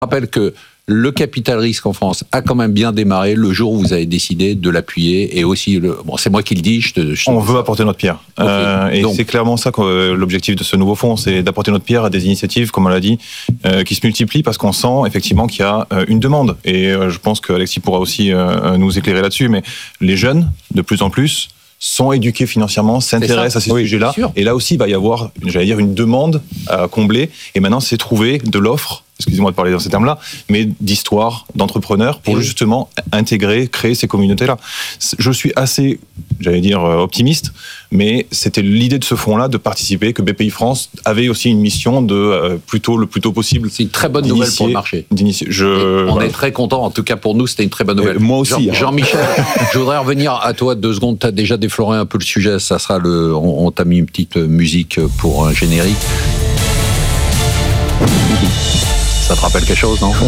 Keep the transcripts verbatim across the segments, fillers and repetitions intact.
rappelle que le capital risque en France a quand même bien démarré le jour où vous avez décidé de l'appuyer et aussi le. Bon, c'est moi qui le dis. Je te, je te On veut apporter notre pierre. Okay. Euh, et Donc, c'est clairement ça que euh, l'objectif de ce nouveau fonds, c'est d'apporter notre pierre à des initiatives, comme on l'a dit, euh, qui se multiplient parce qu'on sent effectivement qu'il y a euh, une demande. Et euh, je pense qu'Alexis pourra aussi euh, nous éclairer là-dessus. Mais les jeunes, de plus en plus, sont éduqués financièrement, s'intéressent à ces oui, sujets-là. Et là aussi, il va y avoir, j'allais dire, une demande à combler. Et maintenant, c'est trouver de l'offre, excusez-moi de parler dans ces termes-là, mais d'histoire, d'entrepreneurs, pour oui. justement intégrer, créer ces communautés-là. Je suis assez, j'allais dire, optimiste, mais c'était l'idée de ce fonds-là, de participer, que B P I France avait aussi une mission de, euh, plutôt le plus tôt possible. C'est une très bonne nouvelle pour le marché. Je, on voilà. est très content, en tout cas pour nous, c'était une très bonne nouvelle. Et moi aussi. Jean, Jean-Michel, je voudrais revenir à toi deux secondes, tu as déjà défloré un peu le sujet, ça sera le, on, on t'a mis une petite musique pour un générique. Ça te rappelle quelque chose, non?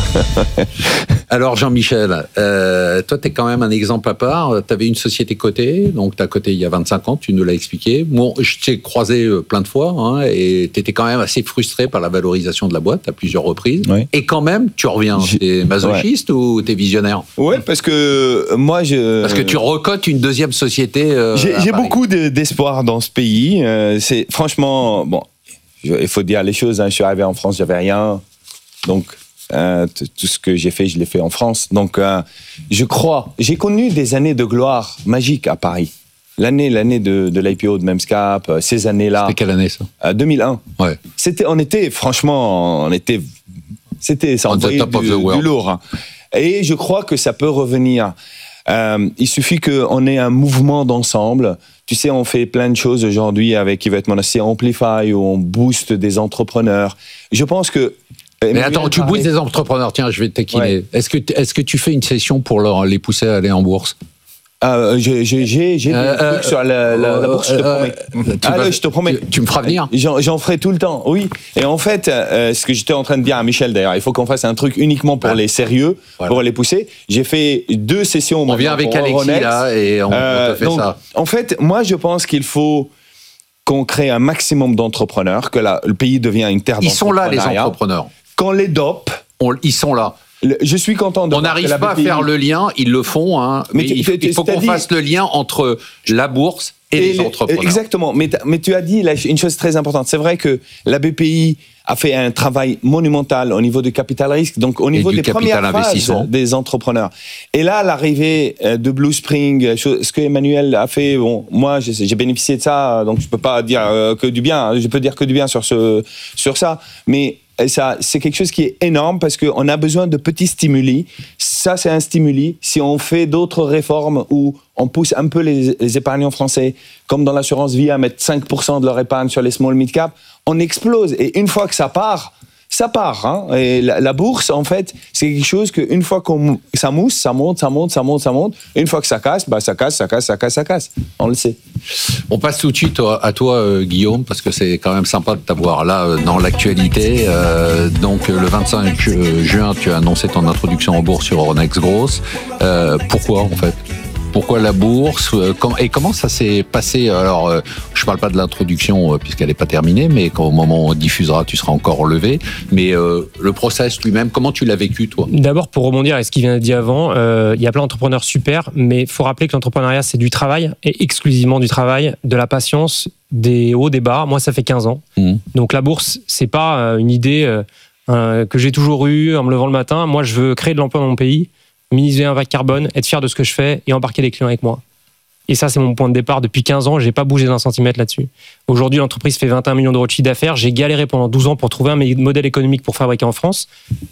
Alors Jean-Michel, euh, toi tu es quand même un exemple à part. Tu avais une société cotée, donc tu as coté il y a vingt-cinq ans, tu nous l'as expliqué. Bon, je t'ai croisé plein de fois hein, et tu étais quand même assez frustré par la valorisation de la boîte à plusieurs reprises. Oui. Et quand même, tu reviens. T'es masochiste ouais. ou t'es visionnaire? Ouais, parce que moi je... Parce que tu recotes une deuxième société euh, J'ai, j'ai beaucoup de, d'espoir dans ce pays. Euh, c'est, franchement, bon, il faut dire les choses. Hein, je suis arrivé en France, j'avais rien. Donc, euh, t- tout ce que j'ai fait, je l'ai fait en France. Donc, euh, je crois. J'ai connu des années de gloire magique à Paris. L'année, l'année de, de l'I P O de Memscap, euh, ces années-là. C'était quelle année, ça? euh, deux mille un. Ouais. C'était, on était, franchement, on était... C'était, ça envoyait du, du lourd. Hein. Et je crois que ça peut revenir. Euh, il suffit qu'on ait un mouvement d'ensemble. Tu sais, on fait plein de choses aujourd'hui avec Yvette Monassi Amplify, où on booste des entrepreneurs. Je pense que Mais attends, tu boostes des entrepreneurs, tiens, je vais te taquiner. Ouais. Est-ce que, est-ce que tu fais une session pour leur, les pousser à aller en bourse? Euh, j'ai j'ai, j'ai, j'ai euh, des trucs euh, sur la, la, la bourse, je te promets. Euh, tu, ah, vas, là, je te promets. Tu, tu me feras venir. J'en, j'en ferai tout le temps, oui. Et en fait, euh, ce que j'étais en train de dire à Michel, d'ailleurs, il faut qu'on fasse un truc uniquement pour ah. les sérieux, voilà. pour les pousser. J'ai fait deux sessions. On vient avec Alexis, Euronext, là, et on, euh, on te fait donc, ça. En fait, moi, je pense qu'il faut qu'on crée un maximum d'entrepreneurs, que la, le pays devienne une terre Ils sont là, les entrepreneurs. Qu'on les dope. On, ils sont là. Je suis content de. On n'arrive pas B P I... à faire le lien, ils le font, hein, mais, mais tu, il, tu, il faut qu'on dit... fasse le lien entre la bourse et, et les, les entrepreneurs. Exactement, mais, mais tu as dit là, une chose très importante. C'est vrai que la B P I a fait un travail monumental au niveau du capital risque, donc au niveau des premières phases des entrepreneurs. Et là, l'arrivée de Blue Spring, ce que Emmanuel a fait, bon, moi j'ai, j'ai bénéficié de ça, donc je peux pas dire que du bien, je peux dire que du bien sur, ce, sur ça, mais et ça, c'est quelque chose qui est énorme parce qu'on a besoin de petits stimuli. Ça, c'est un stimuli. Si on fait d'autres réformes où on pousse un peu les, les épargnants français, comme dans l'assurance vie, à mettre cinq pour cent de leur épargne sur les small mid-cap, on explose. Et une fois que ça part, ça part. Hein. Et la, la bourse, en fait, c'est quelque chose qu'une fois qu'on ça mousse, ça monte, ça monte, ça monte, ça monte. Et une fois que ça casse, bah, ça casse, ça casse, ça casse, ça casse. On le sait. On passe tout de suite à toi, euh, Guillaume, parce que c'est quand même sympa de t'avoir là euh, dans l'actualité. Euh, donc, le vingt-cinq juin, tu as annoncé ton introduction en bourse sur Euronext Growth. Euh, pourquoi, en fait ? Pourquoi la bourse ? Et comment ça s'est passé ? Alors, je ne parle pas de l'introduction puisqu'elle n'est pas terminée, mais au moment où on diffusera, tu seras encore relevé. Mais euh, le process lui-même, comment tu l'as vécu, toi ? D'abord, pour rebondir à ce qui vient d'être dit avant, euh, il y a plein d'entrepreneurs super, mais il faut rappeler que l'entrepreneuriat, c'est du travail, et exclusivement du travail, de la patience, des hauts, des bas. Moi, ça fait quinze ans. Mmh. Donc la bourse, ce n'est pas une idée euh, que j'ai toujours eue en me levant le matin. Moi, je veux créer de l'emploi dans mon pays, minimiser l'impact carbone, être fier de ce que je fais et embarquer les clients avec moi. Et ça, c'est mon point de départ. Depuis quinze ans, je n'ai pas bougé d'un centimètre là-dessus. Aujourd'hui, l'entreprise fait vingt et un millions d'euros de chiffre d'affaires. J'ai galéré pendant douze ans pour trouver un modèle économique pour fabriquer en France.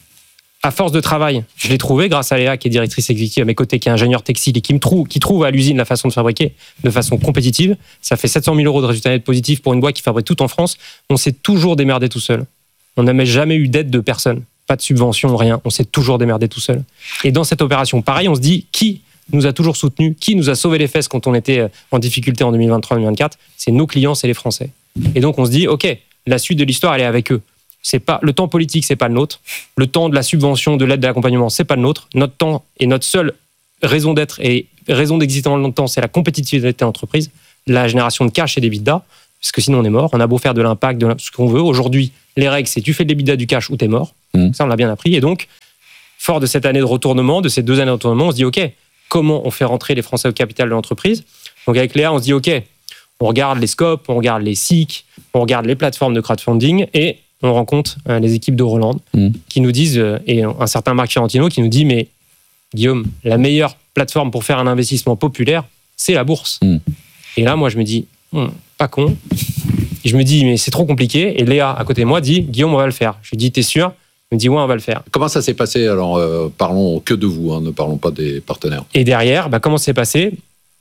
À force de travail, je l'ai trouvé grâce à Léa, qui est directrice exécutive à mes côtés, qui est ingénieure textile et qui me trouve, qui trouve à l'usine la façon de fabriquer de façon compétitive. Ça fait sept cent mille euros de résultats nets positifs pour une boîte qui fabrique tout en France. On s'est toujours démerdé tout seul. On n'a jamais eu d'aide de personne. Pas de subvention, rien. On s'est toujours démerdé tout seul. Et dans cette opération, pareil, on se dit, qui nous a toujours soutenus, qui nous a sauvé les fesses quand on était en difficulté en deux mille vingt-trois deux mille vingt-quatre ? C'est nos clients, c'est les Français. Et donc on se dit, ok, la suite de l'histoire, elle est avec eux. C'est pas, le temps politique, c'est pas le nôtre. Le temps de la subvention, de l'aide, de l'accompagnement, c'est pas le nôtre. Notre temps et notre seule raison d'être et raison d'exister dans le temps, c'est la compétitivité de l'entreprise, la génération de cash et d'EBITDA, parce que sinon on est mort. On a beau faire de l'impact, de ce qu'on veut. Aujourd'hui, Les règles, c'est tu fais de l'EBITDA du cash ou t'es mort. Mmh. Ça, on l'a bien appris. Et donc, fort de cette année de retournement, de ces deux années de retournement, on se dit, OK, comment on fait rentrer les Français au capital de l'entreprise? Donc, avec Léa, on se dit, OK, on regarde les scopes, on regarde les S I C, on regarde les plateformes de crowdfunding et on rencontre euh, les équipes de Roland mmh. qui nous disent, euh, et un certain Marc Fiorentino qui nous dit, mais Guillaume, la meilleure plateforme pour faire un investissement populaire, c'est la bourse. Mmh. Et là, moi, je me dis, hm, pas con. Et je me dis, mais c'est trop compliqué. Et Léa, à côté de moi, dit, Guillaume, on va le faire. Je lui dis, t'es sûr? Il me dit, ouais, on va le faire. Comment ça s'est passé? Alors, euh, parlons que de vous, hein, ne parlons pas des partenaires. Et derrière, bah, comment ça s'est passé?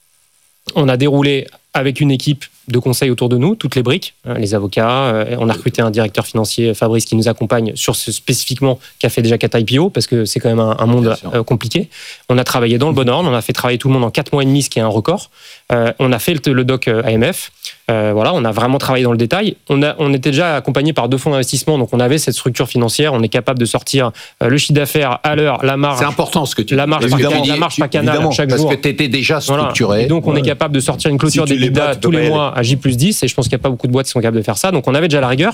On a déroulé avec une équipe de conseils autour de nous, toutes les briques, hein, les avocats. Euh, on a recruté un directeur financier, Fabrice, qui nous accompagne sur ce spécifiquement, qui a fait déjà quatre I P O, parce que c'est quand même un, un monde euh, compliqué. On a travaillé dans le bon ordre, on a fait travailler tout le monde en quatre mois et demi, ce qui est un record. Euh, on a fait le, le doc A M F. Euh, voilà, on a vraiment travaillé dans le détail. On, a, on était déjà accompagné par deux fonds d'investissement, donc on avait cette structure financière. On est capable de sortir euh, le chiffre d'affaires à l'heure, la marge. C'est important ce que tu la marge dis. Par, la marge par canal chaque parce jour. Parce que tu étais déjà structuré. Voilà. Et donc on ouais. est capable de sortir une clôture si d'EBITDA tous les mois à J plus dix, et je pense qu'il n'y a pas beaucoup de boîtes qui sont capables de faire ça. Donc on avait déjà la rigueur.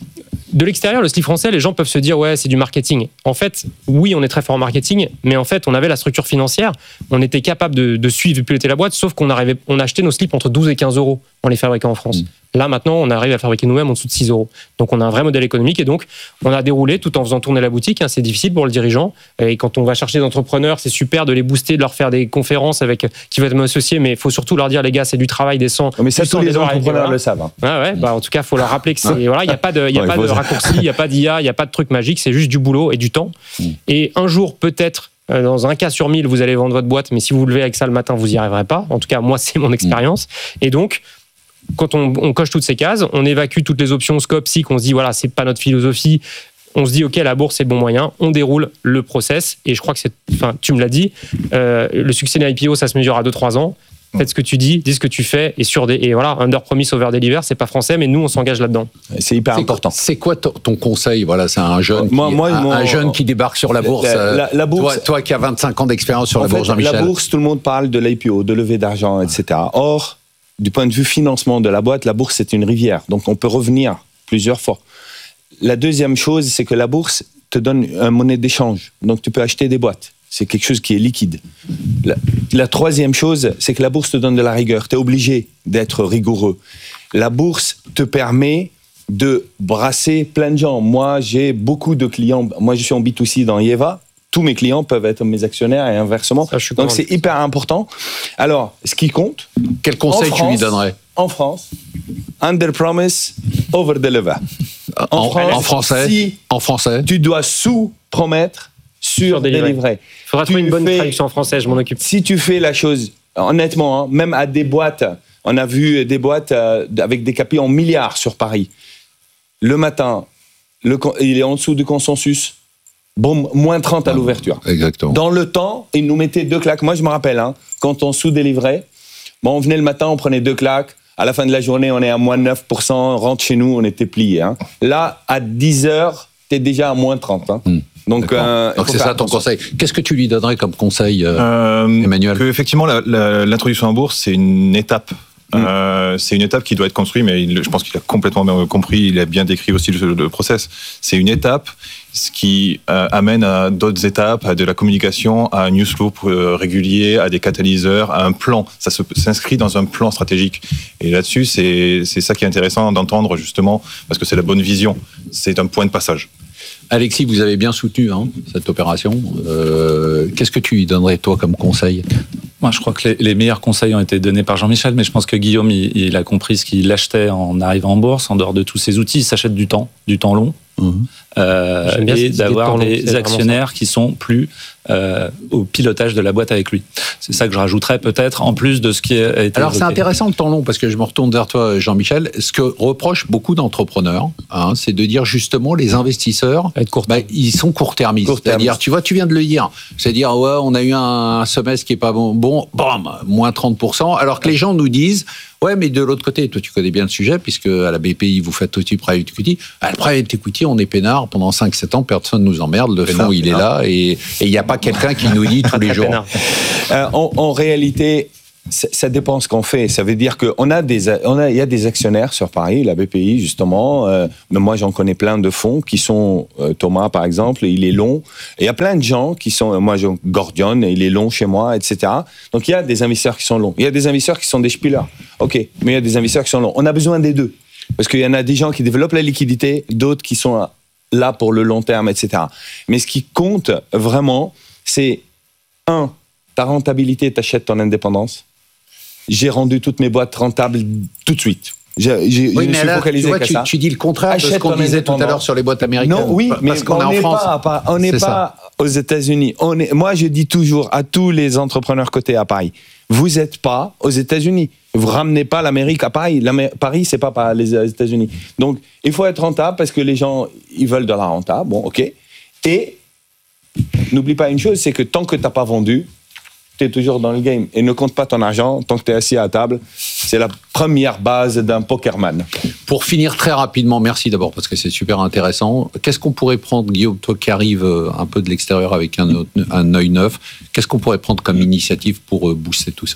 De l'extérieur, le slip français, les gens peuvent se dire ouais, c'est du marketing. En fait, oui, on est très fort en marketing, mais en fait, on avait la structure financière, on était capable de, de suivre et piloter la boîte, sauf qu'on arrivait, on achetait nos slips entre douze et quinze euros en les fabriquant en France. Mmh. Là, maintenant, on arrive à fabriquer nous-mêmes en dessous de six euros. Donc, on a un vrai modèle économique et donc, on a déroulé tout en faisant tourner la boutique. Hein, c'est difficile pour le dirigeant. Et quand on va chercher des entrepreneurs, c'est super de les booster, de leur faire des conférences avec qui vont être associés, mais il faut surtout leur dire, les gars, c'est du travail décent. Mais ça, tous les entrepreneurs le savent. Hein. Ah ouais, bah, en tout cas, il faut leur rappeler que c'est, voilà, il n'y a pas de, il y a ouais, pas de raccourci, il n'y a pas d'I A, il n'y a pas de truc magique, c'est juste du boulot et du temps. Mmh. Et un jour, peut-être, dans un cas sur mille, vous allez vendre votre boîte, mais si vous vous levez avec ça le matin, vous n'y arriverez pas. En tout cas, moi, c'est mon expérience. Mmh. Et donc, quand on, on coche toutes ces cases, on évacue toutes les options scope, S I C, on se dit, voilà, c'est pas notre philosophie. On se dit, OK, la bourse, c'est le bon moyen. On déroule le process. Et je crois que c'est, enfin, tu me l'as dit, euh, le succès d'un I P O, ça se mesure à deux trois ans. Faites ce que tu dis, dis ce que tu fais, et sur des, et voilà, under promise over deliver, c'est pas français, mais nous, on s'engage là-dedans. C'est hyper c'est important. Quoi, c'est quoi ton, ton conseil? Voilà, c'est un jeune, moi, qui, moi, un, moi, un jeune qui débarque sur la bourse. La, la, la bourse toi, toi qui as vingt-cinq ans d'expérience sur la fait, bourse, Jean-Michel. La bourse, tout le monde parle de l'I P O, de levée d'argent, et cetera. Or, du point de vue financement de la boîte, la bourse, c'est une rivière. Donc, on peut revenir plusieurs fois. La deuxième chose, c'est que la bourse te donne une monnaie d'échange. Donc, tu peux acheter des boîtes. C'est quelque chose qui est liquide. La, la troisième chose, c'est que la bourse te donne de la rigueur. Tu es obligé d'être rigoureux. La bourse te permet de brasser plein de gens. Moi, j'ai beaucoup de clients. Moi, je suis en B deux C dans Yeva. Tous mes clients peuvent être mes actionnaires et inversement. Ça, donc, c'est hyper important. Alors, ce qui compte... Quel conseil tu lui donnerais? En France, under promise, over deliver. En, en, France, en français, si en français, tu dois sous-promettre, sur délivrer. Il faudra trouver une bonne fais, traduction en français, je m'en occupe. Si tu fais la chose, honnêtement, hein, même à des boîtes, on a vu des boîtes euh, avec des K P I en milliards sur Paris. Le matin, le, il est en dessous du consensus. Bon, moins trente à l'ouverture. Exactement. Dans le temps, ils nous mettaient deux claques. Moi, je me rappelle, hein, quand on sous-délivrait, bon, on venait le matin, on prenait deux claques. À la fin de la journée, on est à moins neuf pour cent. On rentre chez nous, on était pliés. Hein. Là, à dix heures, tu es déjà à moins trente. Hein. Hmm. Donc, euh, Donc c'est ça ton conseil. Qu'est-ce que tu lui donnerais comme conseil, euh, euh, Emmanuel? Que effectivement, la, la, l'introduction en bourse, c'est une étape. Mmh. Euh, c'est une étape qui doit être construite, mais il, je pense qu'il a complètement bien compris, il a bien décrit aussi le, le process. C'est une étape, ce qui euh, amène à d'autres étapes, à de la communication, à un news flow euh, régulier, à des catalyseurs, à un plan. Ça se, s'inscrit dans un plan stratégique. Et là-dessus, c'est, c'est ça qui est intéressant d'entendre justement, parce que c'est la bonne vision. C'est un point de passage. Alexis, vous avez bien soutenu hein, cette opération. Euh, qu'est-ce que tu lui donnerais, toi, comme conseil? Moi, je crois que les, les meilleurs conseils ont été donnés par Jean-Michel, mais je pense que Guillaume, il, il a compris ce qu'il achetait en arrivant en bourse, en dehors de tous ses outils. Il s'achète du temps, du temps long, mmh. euh, et d'avoir des long, actionnaires qui sont plus euh, au pilotage de la boîte avec lui. C'est ça que je rajouterais peut-être, en plus de ce qui a été Alors, évoqué. C'est intéressant le temps long, parce que je me retourne vers toi, Jean-Michel. Ce que reprochent beaucoup d'entrepreneurs, hein, c'est de dire justement, les investisseurs, bah, ils sont court-termistes. Court-termistes. C'est-à-dire, tu vois, tu viens de le dire. C'est-à-dire, ouais, on a eu un, un semestre qui est pas bon, bon, bam, moins trente pour cent, alors que les gens nous disent, ouais, mais de l'autre côté, toi, tu connais bien le sujet, puisque à la B P I, vous faites aussi private equity. À la private equity, on est peinard pendant cinq sept ans, personne nous emmerde, le fonds, il est là, et il n'y a pas quelqu'un qui nous dit tous les jours. Euh, en, en réalité, ça dépend ce qu'on fait. Ça veut dire qu'on a des, on a, il y a des actionnaires sur Paris, la B P I justement. Euh, mais moi, j'en connais plein de fonds qui sont euh, Thomas, par exemple, il est long. Et il y a plein de gens qui sont, moi, je, Gordion, il est long chez moi, et cetera. Donc il y a des investisseurs qui sont longs. Il y a des investisseurs qui sont des spillers. Ok, mais il y a des investisseurs qui sont longs. On a besoin des deux parce qu'il y en a des gens qui développent la liquidité, d'autres qui sont là pour le long terme, et cetera. Mais ce qui compte vraiment, c'est un, ta rentabilité, t'achètes ton indépendance. J'ai rendu toutes mes boîtes rentables tout de suite. J'ai, j'ai, oui, je me suis là, focalisé tu, vois, qu'à tu, ça. tu dis le contraire Achète de ce qu'on disait tout à l'heure sur les boîtes américaines. Non, oui, mais parce qu'on on est en France. Pas, pas, on n'est pas ça. aux États-Unis. On est, moi, je dis toujours à tous les entrepreneurs cotés à Paris, vous n'êtes pas aux États-Unis. Vous ramenez pas l'Amérique à Paris. L'Amé- Paris, c'est pas, pas les États-Unis. Donc, il faut être rentable parce que les gens, ils veulent de la renta. Bon, ok. Et n'oublie pas une chose, c'est que tant que t'as pas vendu, tu es toujours dans le game. Et ne compte pas ton argent tant que tu es assis à table. C'est la première base d'un pokerman. Pour finir très rapidement, merci d'abord parce que c'est super intéressant. Qu'est-ce qu'on pourrait prendre, Guillaume, toi qui arrives un peu de l'extérieur avec un, un œil neuf, qu'est-ce qu'on pourrait prendre comme initiative pour booster tout ça ?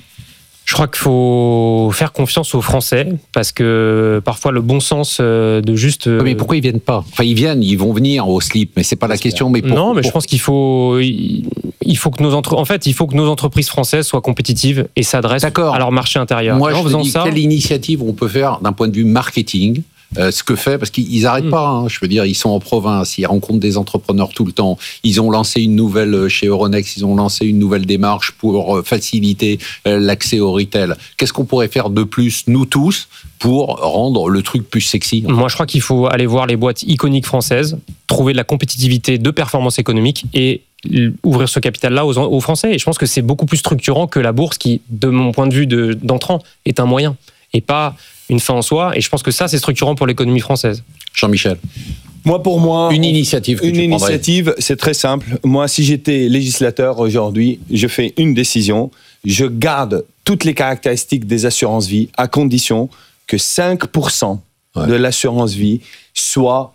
Je crois qu'il faut faire confiance aux Français parce que parfois le bon sens de juste. Mais pourquoi ils viennent pas ? Enfin, ils viennent, ils vont venir au slip, mais c'est pas la question. Mais pour, non, mais pour... je pense qu'il faut, il faut que nos entre... en fait, il faut que nos entreprises françaises soient compétitives et s'adressent D'accord. à leur marché intérieur. Moi, et en je faisant te dis, ça, quelle initiative on peut faire d'un point de vue marketing ? Euh, ce que fait, parce qu'ils n'arrêtent mmh. pas, hein, je veux dire, ils sont en province, ils rencontrent des entrepreneurs tout le temps, ils ont lancé une nouvelle, chez Euronext, ils ont lancé une nouvelle démarche pour euh, faciliter euh, l'accès au retail. Qu'est-ce qu'on pourrait faire de plus, nous tous, pour rendre le truc plus sexy ? Moi, je crois qu'il faut aller voir les boîtes iconiques françaises, trouver de la compétitivité de performance économique et ouvrir ce capital-là aux, aux Français. Et je pense que c'est beaucoup plus structurant que la bourse qui, de mon point de vue de, d'entrant, est un moyen et pas une fin en soi, et je pense que ça, c'est structurant pour l'économie française. Jean-Michel. Moi, pour moi, une initiative. Que une tu initiative, c'est très simple. Moi, si j'étais législateur aujourd'hui, je fais une décision. Je garde toutes les caractéristiques des assurances-vie à condition que cinq pour cent ouais. de l'assurance-vie soit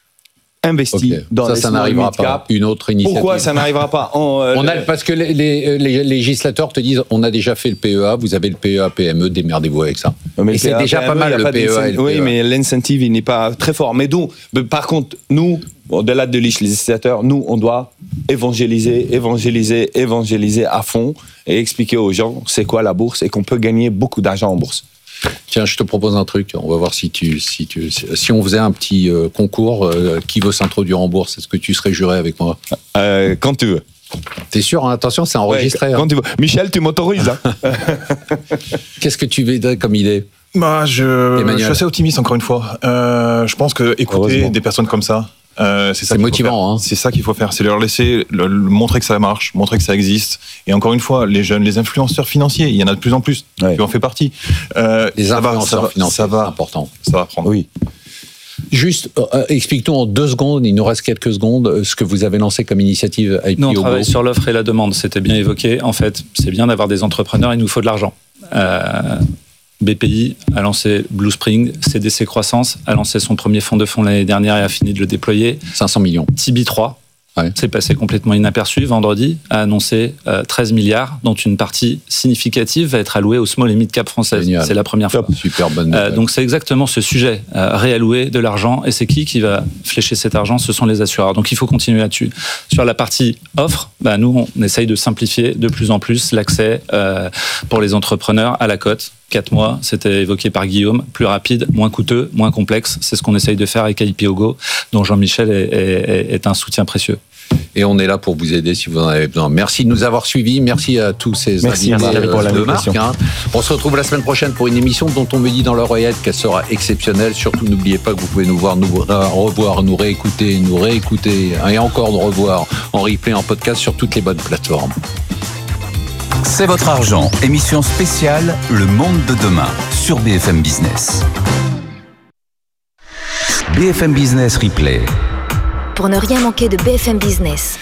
investi okay. dans ça, les ça n'arrivera pas. Une autre initiative. Pourquoi ça n'arrivera pas on, euh, on a, Parce que les, les, les législateurs te disent on a déjà fait le P E A, vous avez le P E A P M E, démerdez-vous avec ça. Mais et c'est déjà P M E, pas mal le P E A. Et le oui, P E A. Mais l'incentive, il n'est pas très fort. Mais donc, par contre, nous, au-delà de les législateurs, nous, on doit évangéliser, évangéliser, évangéliser à fond et expliquer aux gens c'est quoi la bourse et qu'on peut gagner beaucoup d'argent en bourse. Tiens, je te propose un truc. On va voir si tu, si tu, si on faisait un petit euh, concours. Euh, qui veut s'introduire en bourse ? Est-ce que tu serais juré avec moi ? euh, Quand tu veux. T'es sûr, hein ? Attention, c'est enregistré. Ouais, quand hein. tu veux. Michel, tu m'autorises. Hein. Qu'est-ce que tu veux comme idée ? Bah, je, je suis assez optimiste encore une fois. Euh, je pense que écouter des personnes comme ça. Euh, c'est ça c'est motivant. Hein. C'est ça qu'il faut faire, c'est leur laisser le, le, montrer que ça marche, montrer que ça existe. Et encore une fois, les jeunes, les influenceurs financiers, il y en a de plus en plus. Ouais. Tu en fais partie. Euh, les influenceurs va, financiers, ça va, c'est important. Ça va prendre. Oui. Juste, euh, explique-nous en deux secondes, il nous reste quelques secondes, ce que vous avez lancé comme initiative I P O. Nous, on travaille sur l'offre et la demande, c'était bien évoqué. En fait, c'est bien d'avoir des entrepreneurs, il nous faut de l'argent. Euh, B P I a lancé Blue Spring, C D C Croissance a lancé son premier fonds de fonds l'année dernière et a fini de le déployer. cinq cents millions. Tibi trois, ouais. c'est passé complètement inaperçu. Vendredi, a annoncé euh, treize milliards, dont une partie significative va être allouée aux small et mid cap françaises. Génial. C'est la première fois. Super bonne euh, donc c'est exactement ce sujet, euh, réallouer de l'argent. Et c'est qui qui va flécher cet argent ? Ce sont les assureurs. Donc il faut continuer là-dessus. Sur la partie offre, bah, nous, on essaye de simplifier de plus en plus l'accès euh, pour les entrepreneurs à la cote. Quatre mois, c'était évoqué par Guillaume, plus rapide, moins coûteux, moins complexe. C'est ce qu'on essaye de faire avec I P O Go, dont Jean-Michel est, est, est un soutien précieux. Et on est là pour vous aider si vous en avez besoin. Merci de nous avoir suivis. Merci à tous ces invités de marque. Hein. On se retrouve la semaine prochaine pour une émission dont on me dit dans l'oreillette qu'elle sera exceptionnelle. Surtout, n'oubliez pas que vous pouvez nous voir, nous revoir, nous réécouter, nous réécouter et encore nous revoir en replay, en podcast sur toutes les bonnes plateformes. C'est votre argent, émission spéciale Le Monde de demain sur B F M Business. B F M Business Replay. Pour ne rien manquer de B F M Business.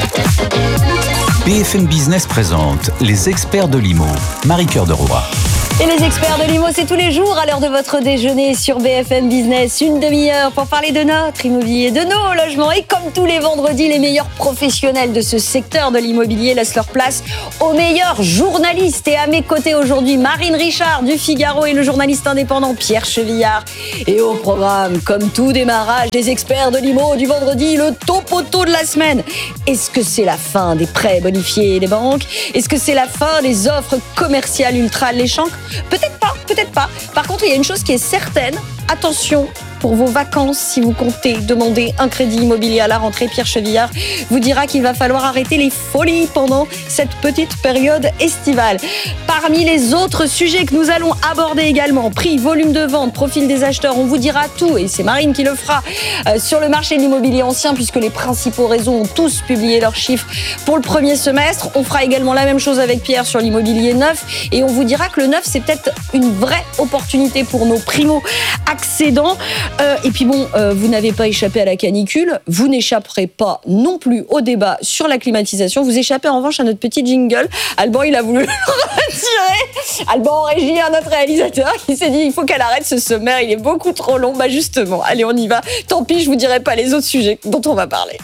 B F M Business présente les experts de l'I M O, Marie-Cœur de Roy. Et les experts de l'I M O, c'est tous les jours à l'heure de votre déjeuner sur B F M Business. Une demi-heure pour parler de notre immobilier, de nos logements. Et comme tous les vendredis, les meilleurs professionnels de ce secteur de l'immobilier laissent leur place aux meilleurs journalistes. Et à mes côtés aujourd'hui, Marine Richard du Figaro et le journaliste indépendant Pierre Chevillard. Et au programme, comme tout démarrage, les experts de l'I M O du vendredi, le topo-to de la semaine. Est-ce que c'est la fin des prêts bonifiés des banques? Est-ce que c'est la fin des offres commerciales ultra alléchantes? Peut-être pas, peut-être pas. Par contre, il y a une chose qui est certaine. Attention pour vos vacances, si vous comptez demander un crédit immobilier à la rentrée, Pierre Chevillard vous dira qu'il va falloir arrêter les folies pendant cette petite période estivale. Parmi les autres sujets que nous allons aborder également, prix, volume de vente, profil des acheteurs, on vous dira tout, et c'est Marine qui le fera, euh, sur le marché de l'immobilier ancien, puisque les principaux réseaux ont tous publié leurs chiffres pour le premier semestre. On fera également la même chose avec Pierre sur l'immobilier neuf, et on vous dira que le neuf, c'est peut-être une vraie opportunité pour nos primo-accédants. Euh, et puis bon, euh, vous n'avez pas échappé à la canicule, vous n'échapperez pas non plus au débat sur la climatisation, vous échappez en revanche à notre petit jingle. Alban, il a voulu le retirer. Alban en régie, un autre réalisateur qui s'est dit il faut qu'elle arrête ce sommaire, il est beaucoup trop long. Bah justement, allez on y va. Tant pis, je vous dirai pas les autres sujets dont on va parler.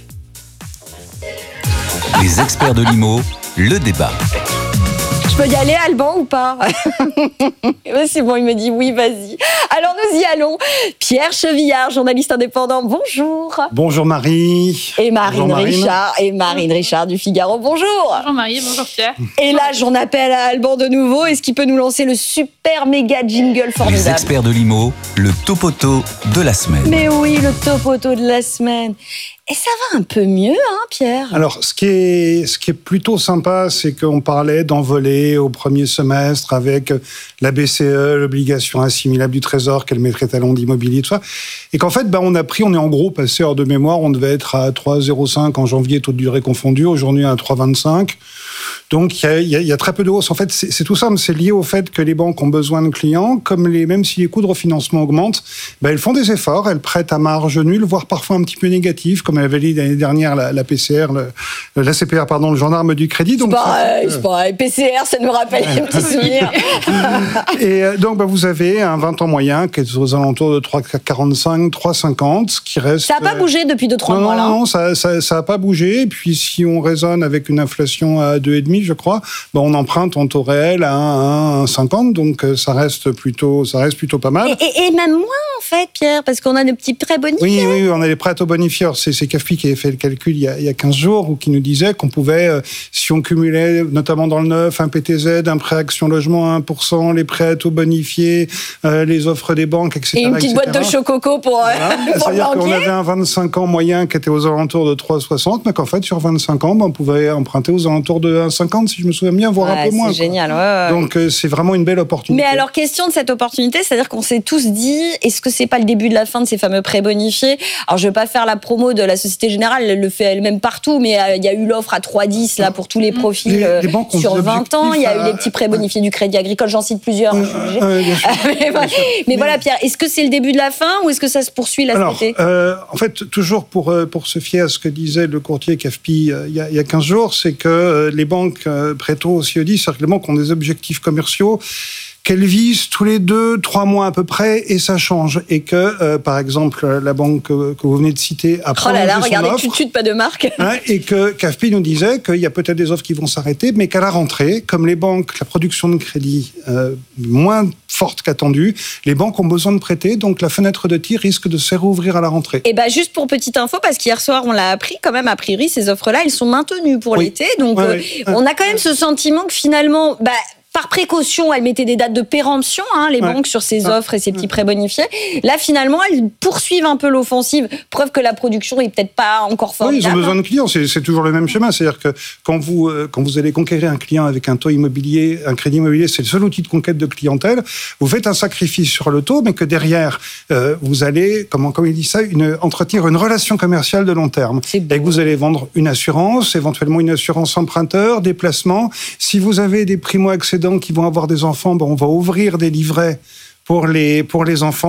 Les experts de l'I M O, le débat. Je peux y aller, Alban, ou pas? C'est bon, il me dit oui, vas-y. Alors, nous y allons. Pierre Chevillard, journaliste indépendant, bonjour. Bonjour Marie. Et Marine bonjour Marine. Richard. Et Marine Richard du Figaro, bonjour. Bonjour Marie, bonjour Pierre. Et là, j'en appelle à Alban de nouveau. Est-ce qu'il peut nous lancer le super méga jingle formidable? Les experts de l'I M O, le topo-to de la semaine. Mais oui, le topo-to de la semaine. Et ça va un peu mieux, hein, Pierre? Alors, ce qui est, ce qui est plutôt sympa, c'est qu'on parlait d'envolée au premier semestre avec la B C E, l'obligation assimilable du Trésor, qu'elle mettrait talon d'immobilier, tout ça. Et qu'en fait, bah, on a pris, on est en gros passé hors de mémoire, on devait être à trois virgule zéro cinq en janvier, taux de durée confondu, aujourd'hui à trois virgule vingt-cinq. Donc, il y a, y, a, y a très peu de hausse. En fait, c'est, c'est tout simple. C'est lié au fait que les banques ont besoin de clients. Comme les, même si les coûts de refinancement augmentent, ben, elles font des efforts. Elles prêtent à marge nulle, voire parfois un petit peu négative, comme elle avait dit l'année dernière la, la P C R, le, la C P R, pardon, le gendarme du crédit. Donc, c'est pareil, c'est pareil. P C R, ça nous rappelle un petit souvenir. Et donc, ben, vous avez un vingt ans moyen qui est aux alentours de trois virgule quarante-cinq, trois virgule cinquante, qui reste... Ça n'a pas bougé depuis deux trois non, mois, là. Non, non, ça, ça, ça n'a pas bougé. Et puis, si on raisonne avec une inflation à deux virgule cinq, je crois, ben on emprunte en taux réel à un virgule cinquante, donc ça reste plutôt, ça reste plutôt pas mal. Et, et, et même moins, en fait, Pierre, parce qu'on a nos petits prêts bonifiés. Oui, oui, oui, on a les prêts à taux bonifiés. C'est, c'est C A F P I qui avait fait le calcul il y a, il y a quinze jours, ou qui nous disait qu'on pouvait, euh, si on cumulait, notamment dans le neuf, un P T Z, un prêt action logement à un pour cent, les prêts à taux bonifiés, euh, les offres des banques, et cetera. Et une petite et cetera. Boîte de chococo pour, euh, voilà. pour le C'est-à-dire banquier. qu'on avait un vingt-cinq ans moyen qui était aux alentours de trois virgule soixante, mais qu'en fait, sur vingt-cinq ans, ben, on pouvait emprunter aux alentours de un virgule cinquante, si je me souviens bien, voire ouais, un peu moins. C'est génial, ouais, ouais. Donc, euh, c'est vraiment une belle opportunité. Mais alors, question de cette opportunité, c'est-à-dire qu'on s'est tous dit, est-ce que c'est pas le début de la fin de ces fameux prêts bonifiés? Alors, je vais pas faire la promo de la Société Générale, elle le fait elle-même partout, mais euh, il y a eu l'offre à trois virgule dix là pour tous les profils les, les banques ont sur vingt ans. Il y a à... eu les petits prêts bonifiés du Crédit Agricole, j'en cite plusieurs. Euh, hein, euh, bien sûr, mais, bien voilà. sûr. mais, mais voilà, Pierre, est-ce que c'est le début de la fin ou est-ce que ça se poursuit là alors, cet été? euh, En fait, toujours pour, pour se fier à ce que disait le courtier C A F P I euh, il, y a, il y a quinze jours, c'est que euh, les banques euh, prêtent aussi au dix, c'est-à-dire que les banques ont des objectifs commerciaux qu'elles visent tous les deux, trois mois à peu près, et ça change. Et que, euh, par exemple, la banque que, que vous venez de citer a oh là là, regardez, son offre, tu pas de marque. Hein, et que C A F P I nous disait qu'il y a peut-être des offres qui vont s'arrêter, mais qu'à la rentrée, comme les banques, la production de crédit euh, moins forte qu'attendue, les banques ont besoin de prêter, donc la fenêtre de tir risque de se rouvrir à la rentrée. Et bien, bah juste pour petite info, parce qu'hier soir, on l'a appris, quand même, a priori, ces offres-là, elles sont maintenues pour oui. l'été. Donc, ouais, euh, ouais. on a quand même ce sentiment que finalement... Bah, par précaution, elles mettaient des dates de péremption, hein, les ouais. banques, sur ces offres et ces petits prêts bonifiés. Là, finalement, elles poursuivent un peu l'offensive. Preuve que la production est peut-être pas encore formidable. Oui, ils ont besoin de clients. C'est, c'est toujours le même schéma. C'est-à-dire que quand vous, euh, quand vous allez conquérir un client avec un taux immobilier, un crédit immobilier, c'est le seul outil de conquête de clientèle. Vous faites un sacrifice sur le taux, mais que derrière, euh, vous allez, comment, comment il dit ça, une, entretenir une relation commerciale de long terme. Et que vous allez vendre une assurance, éventuellement une assurance emprunteur, des placements. Si vous avez des primo-accédants qui vont avoir des enfants, ben on va ouvrir des livrets pour les, pour les enfants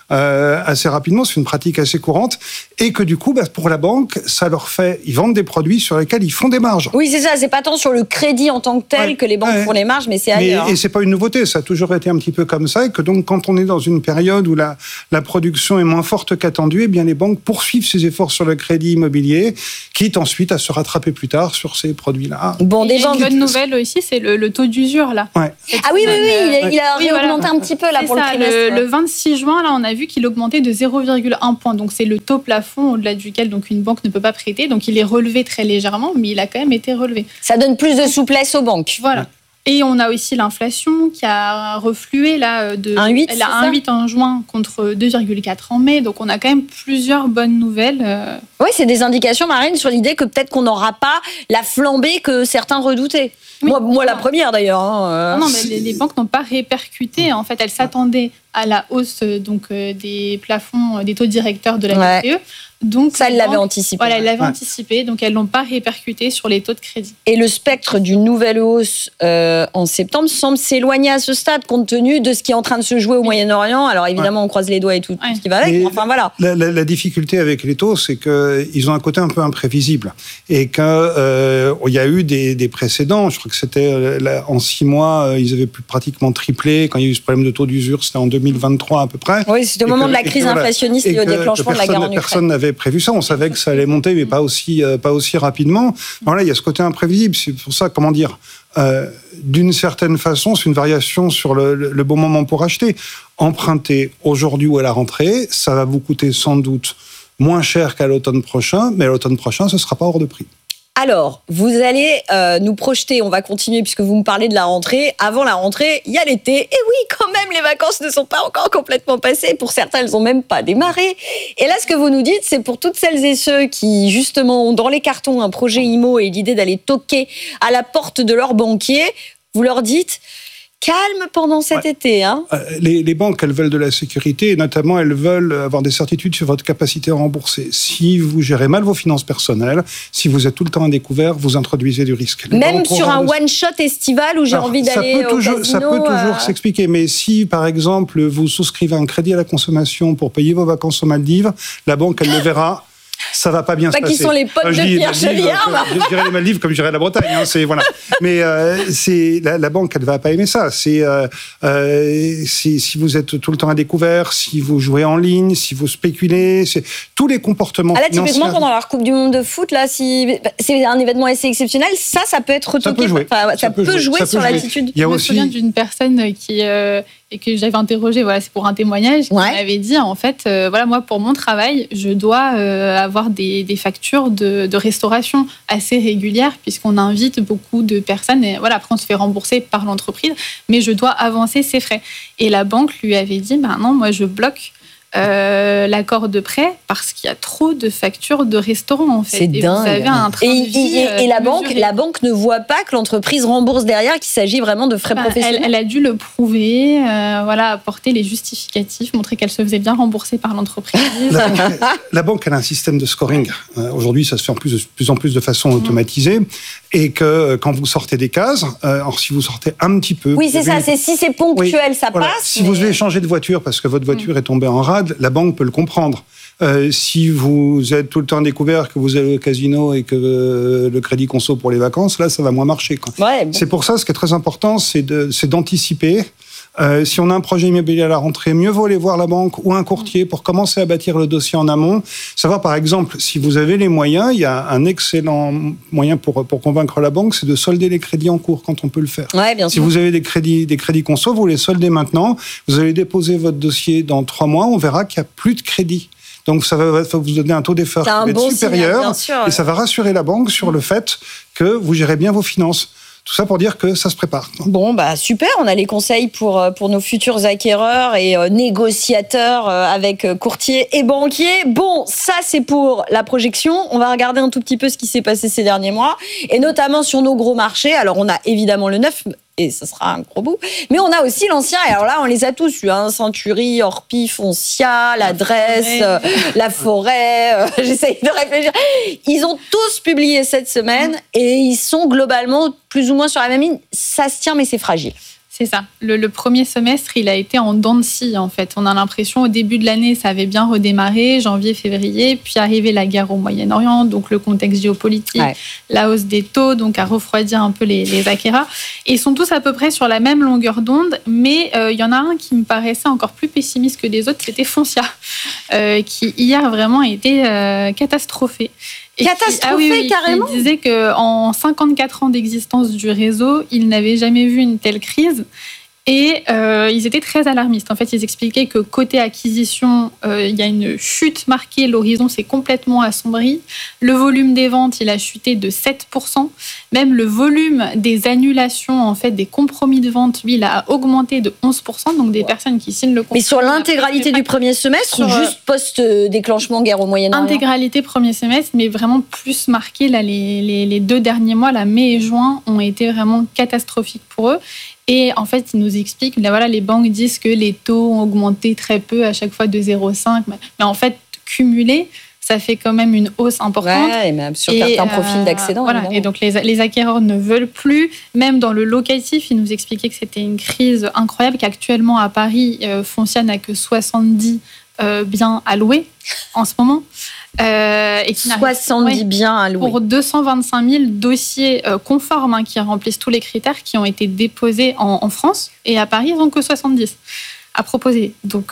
euh, assez rapidement. C'est une pratique assez courante. Et que du coup, bah, pour la banque, ça leur fait... Ils vendent des produits sur lesquels ils font des marges. Oui, c'est ça. C'est pas tant sur le crédit en tant que tel ouais, que les banques ouais. font les marges, mais c'est ailleurs. Mais, et c'est pas une nouveauté. Ça a toujours été un petit peu comme ça. Et que donc, quand on est dans une période où la, la production est moins forte qu'attendue, eh bien, les banques poursuivent ces efforts sur le crédit immobilier, quitte ensuite à se rattraper plus tard sur ces produits-là. Bon, des banques. Une bonne nouvelle aussi, c'est le, le taux d'usure, là. Ouais. Ah oui, oui, oui. Il a, il a oui, augmenté voilà. un petit peu, là, c'est pour ça, le trimestre. Le, le vingt-six juin, là, on a vu qu'il augmentait de zéro virgule un point. Donc, c'est le taux plafond au-delà duquel donc, une banque ne peut pas prêter. Donc, il est relevé très légèrement, mais il a quand même été relevé. Ça donne plus de souplesse aux banques. Voilà. Ouais. Et on a aussi l'inflation qui a reflué là de un huit, elle a un huit en juin contre deux virgule quatre en mai. Donc on a quand même plusieurs bonnes nouvelles. Oui, c'est des indications, Marine, sur l'idée que peut-être qu'on n'aura pas la flambée que certains redoutaient. Oui. Moi, moi, la première d'ailleurs. Hein. Non, non, mais les, les banques n'ont pas répercuté. En fait, elles s'attendaient à la hausse donc euh, des plafonds, des taux directeurs de la ouais. B C E. Donc, ça, elles l'avaient anticipé. Voilà, elles l'avaient ouais. anticipé, donc elles ne l'ont pas répercuté sur les taux de crédit. Et le spectre d'une nouvelle hausse euh, en septembre semble s'éloigner à ce stade, compte tenu de ce qui est en train de se jouer au oui. Moyen-Orient. Alors évidemment, ouais. on croise les doigts et tout, ouais. tout ce qui va avec, mais enfin voilà. La, la, la difficulté avec les taux, c'est qu'ils ont un côté un peu imprévisible. Et qu'il euh, y a eu des, des précédents, je crois que c'était là, en six mois, ils avaient pratiquement triplé. Quand il y a eu ce problème de taux d'usure, c'était en deux mille vingt-trois à peu près. Oui, c'était au moment que, de la crise inflationniste et, et au déclenchement de la guerre en Ukraine. Personne n'avait prévu ça. On savait que ça allait monter, mais pas aussi, euh, pas aussi rapidement. Voilà, il y a ce côté imprévisible. C'est pour ça, comment dire, euh, d'une certaine façon, c'est une variation sur le, le, le bon moment pour acheter. Emprunter aujourd'hui ou à la rentrée, ça va vous coûter sans doute moins cher qu'à l'automne prochain, mais à l'automne prochain, ce ne sera pas hors de prix. Alors, vous allez euh, nous projeter, on va continuer puisque vous me parlez de la rentrée. Avant la rentrée, il y a l'été. Et oui, quand même, les vacances ne sont pas encore complètement passées. Pour certains, elles n'ont même pas démarré. Et là, ce que vous nous dites, c'est pour toutes celles et ceux qui, justement, ont dans les cartons un projet IMO et l'idée d'aller toquer à la porte de leur banquier, vous leur dites... calme pendant cet ouais. été. Hein. Les, les banques, elles veulent de la sécurité et notamment, elles veulent avoir des certitudes sur votre capacité à rembourser. Si vous gérez mal vos finances personnelles, si vous êtes tout le temps à découvert, vous introduisez du risque. Les Même sur un one-shot estival où j'ai Alors, envie d'aller au toujours, casino... Ça peut toujours euh... s'expliquer, mais si, par exemple, vous souscrivez un crédit à la consommation pour payer vos vacances aux Maldives, la banque, elle le verra... ça va pas bien pas se passer. Qui sont les potes je de dis, Pierre Chevillard. Je dirais les Maldives comme je dirais la Bretagne. Hein, c'est, voilà. Mais euh, c'est, la, la banque, elle va pas aimer ça. C'est, euh, euh, c'est, si vous êtes tout le temps à découvert, si vous jouez en ligne, si vous spéculez, c'est tous les comportements ah là, financiers. Typiquement, pendant la Coupe du Monde de foot, là, si c'est un événement assez exceptionnel, ça, ça peut être retoqué. Ça peut jouer, enfin, ça ça peut jouer, jouer ça peut sur jouer. l'attitude. Il y a Je aussi... me souviens d'une personne qui... Euh, et que j'avais interrogé, voilà, c'est pour un témoignage, qui ouais. m'avait dit, en fait, euh, voilà, moi, pour mon travail, je dois euh, avoir des, des factures de, de restauration assez régulières, puisqu'on invite beaucoup de personnes, et voilà, après, on se fait rembourser par l'entreprise, mais je dois avancer ces frais. Et la banque lui avait dit, ben non, moi, je bloque Euh, l'accord de prêt parce qu'il y a trop de factures de restaurants en fait. C'est et dingue. Vous avez un train et, de vie, et, et, et la banque, mesuré. la banque ne voit pas que l'entreprise rembourse derrière, qu'il s'agit vraiment de frais bah, professionnels. Elle, elle a dû le prouver, euh, voilà, apporter les justificatifs, montrer qu'elle se faisait bien rembourser par l'entreprise. La banque, la banque elle a un système de scoring. Euh, aujourd'hui, ça se fait en plus de plus en plus de façon automatisée, mmh. et que euh, quand vous sortez des cases, euh, alors si vous sortez un petit peu, oui, c'est ça. C'est si c'est ponctuel, oui, ça voilà. passe. Si mais... vous devez changer de voiture parce que votre voiture mmh. est tombée en rade, la banque peut le comprendre. Euh, si vous êtes tout le temps découvert, que vous allez au casino et que euh, le crédit conso pour les vacances, là, ça va moins marcher. Quoi. Ouais, bon. C'est pour ça, ce qui est très important, c'est, de, c'est d'anticiper. Euh, si on a un projet immobilier à la rentrée, mieux vaut aller voir la banque ou un courtier pour commencer à bâtir le dossier en amont. Savoir, par exemple, si vous avez les moyens, il y a un excellent moyen pour, pour convaincre la banque, c'est de solder les crédits en cours quand on peut le faire. Ouais, bien si sûr. vous avez des crédits, des crédits conso, vous les soldez maintenant. Vous allez déposer votre dossier dans trois mois, on verra qu'il n'y a plus de crédit. Donc, ça va vous donner un taux d'effort qui va être bon supérieur. Signal, sûr, et ça va rassurer la banque sur le fait que vous gérez bien vos finances. Tout ça pour dire que ça se prépare. Bon, bah super, on a les conseils pour, pour nos futurs acquéreurs et euh, négociateurs euh, avec euh, courtiers et banquiers. Bon, ça c'est pour la projection. On va regarder un tout petit peu ce qui s'est passé ces derniers mois, et notamment sur nos gros marchés. Alors, on a évidemment le neuf, et ce sera un gros bout. Mais on a aussi l'ancien, et alors là, on les a tous eu, hein, Century, Orpi, Foncia, l'Adresse, euh, La Forêt, euh, j'essaye de réfléchir. Ils ont tous publié cette semaine, et ils sont globalement plus ou moins sur la même ligne. Ça se tient, mais c'est fragile. C'est ça. Le, le premier semestre, il a été en dents de scie, en fait. On a l'impression, au début de l'année, ça avait bien redémarré, janvier, février, puis arrivait la guerre au Moyen-Orient, donc le contexte géopolitique, ouais. la hausse des taux, donc à refroidir un peu les, les acquéreurs. Et ils sont tous à peu près sur la même longueur d'onde, mais il euh, y en a un qui me paraissait encore plus pessimiste que les autres, c'était Foncia, euh, qui hier vraiment a été euh, catastrophé. Et Catastrophé, qui, ah oui, oui, carrément. Il disait qu'en cinquante-quatre ans d'existence du réseau, il n'avait jamais vu une telle crise. Et euh, ils étaient très alarmistes. En fait, ils expliquaient que côté acquisition, euh, il y a une chute marquée, l'horizon s'est complètement assombri. Le volume des ventes, il a chuté de sept pour cent. Même le volume des annulations, en fait, des compromis de vente, lui, il a augmenté de onze pour cent. Donc, des ouais. personnes qui signent le compromis. Mais sur l'intégralité du premier semestre sur, ou juste post-déclenchement guerre au Moyen-Orient ? Intégralité premier semestre, mais vraiment plus marqué. Là, les, les, les deux derniers mois, là, mai et juin, ont été vraiment catastrophiques pour eux. Et en fait, ils nous expliquent, là, voilà, les banques disent que les taux ont augmenté très peu, à chaque fois de zéro virgule cinq. Mais en fait, cumulé, ça fait quand même une hausse importante. Ouais, et même sur et certains euh, profils d'accédants. Voilà. Et donc, les, les acquéreurs ne veulent plus. Même dans le locatif, ils nous expliquaient que c'était une crise incroyable, qu'actuellement, à Paris, euh, Foncia n'a que soixante-dix euh, biens à louer en ce moment. Euh, et qui soixante-dix ouais, biens à louer. Pour deux cent vingt-cinq mille dossiers euh, conformes hein, qui remplissent tous les critères qui ont été déposés en, en France. Et à Paris, ils n'ont que soixante-dix à proposer. Donc,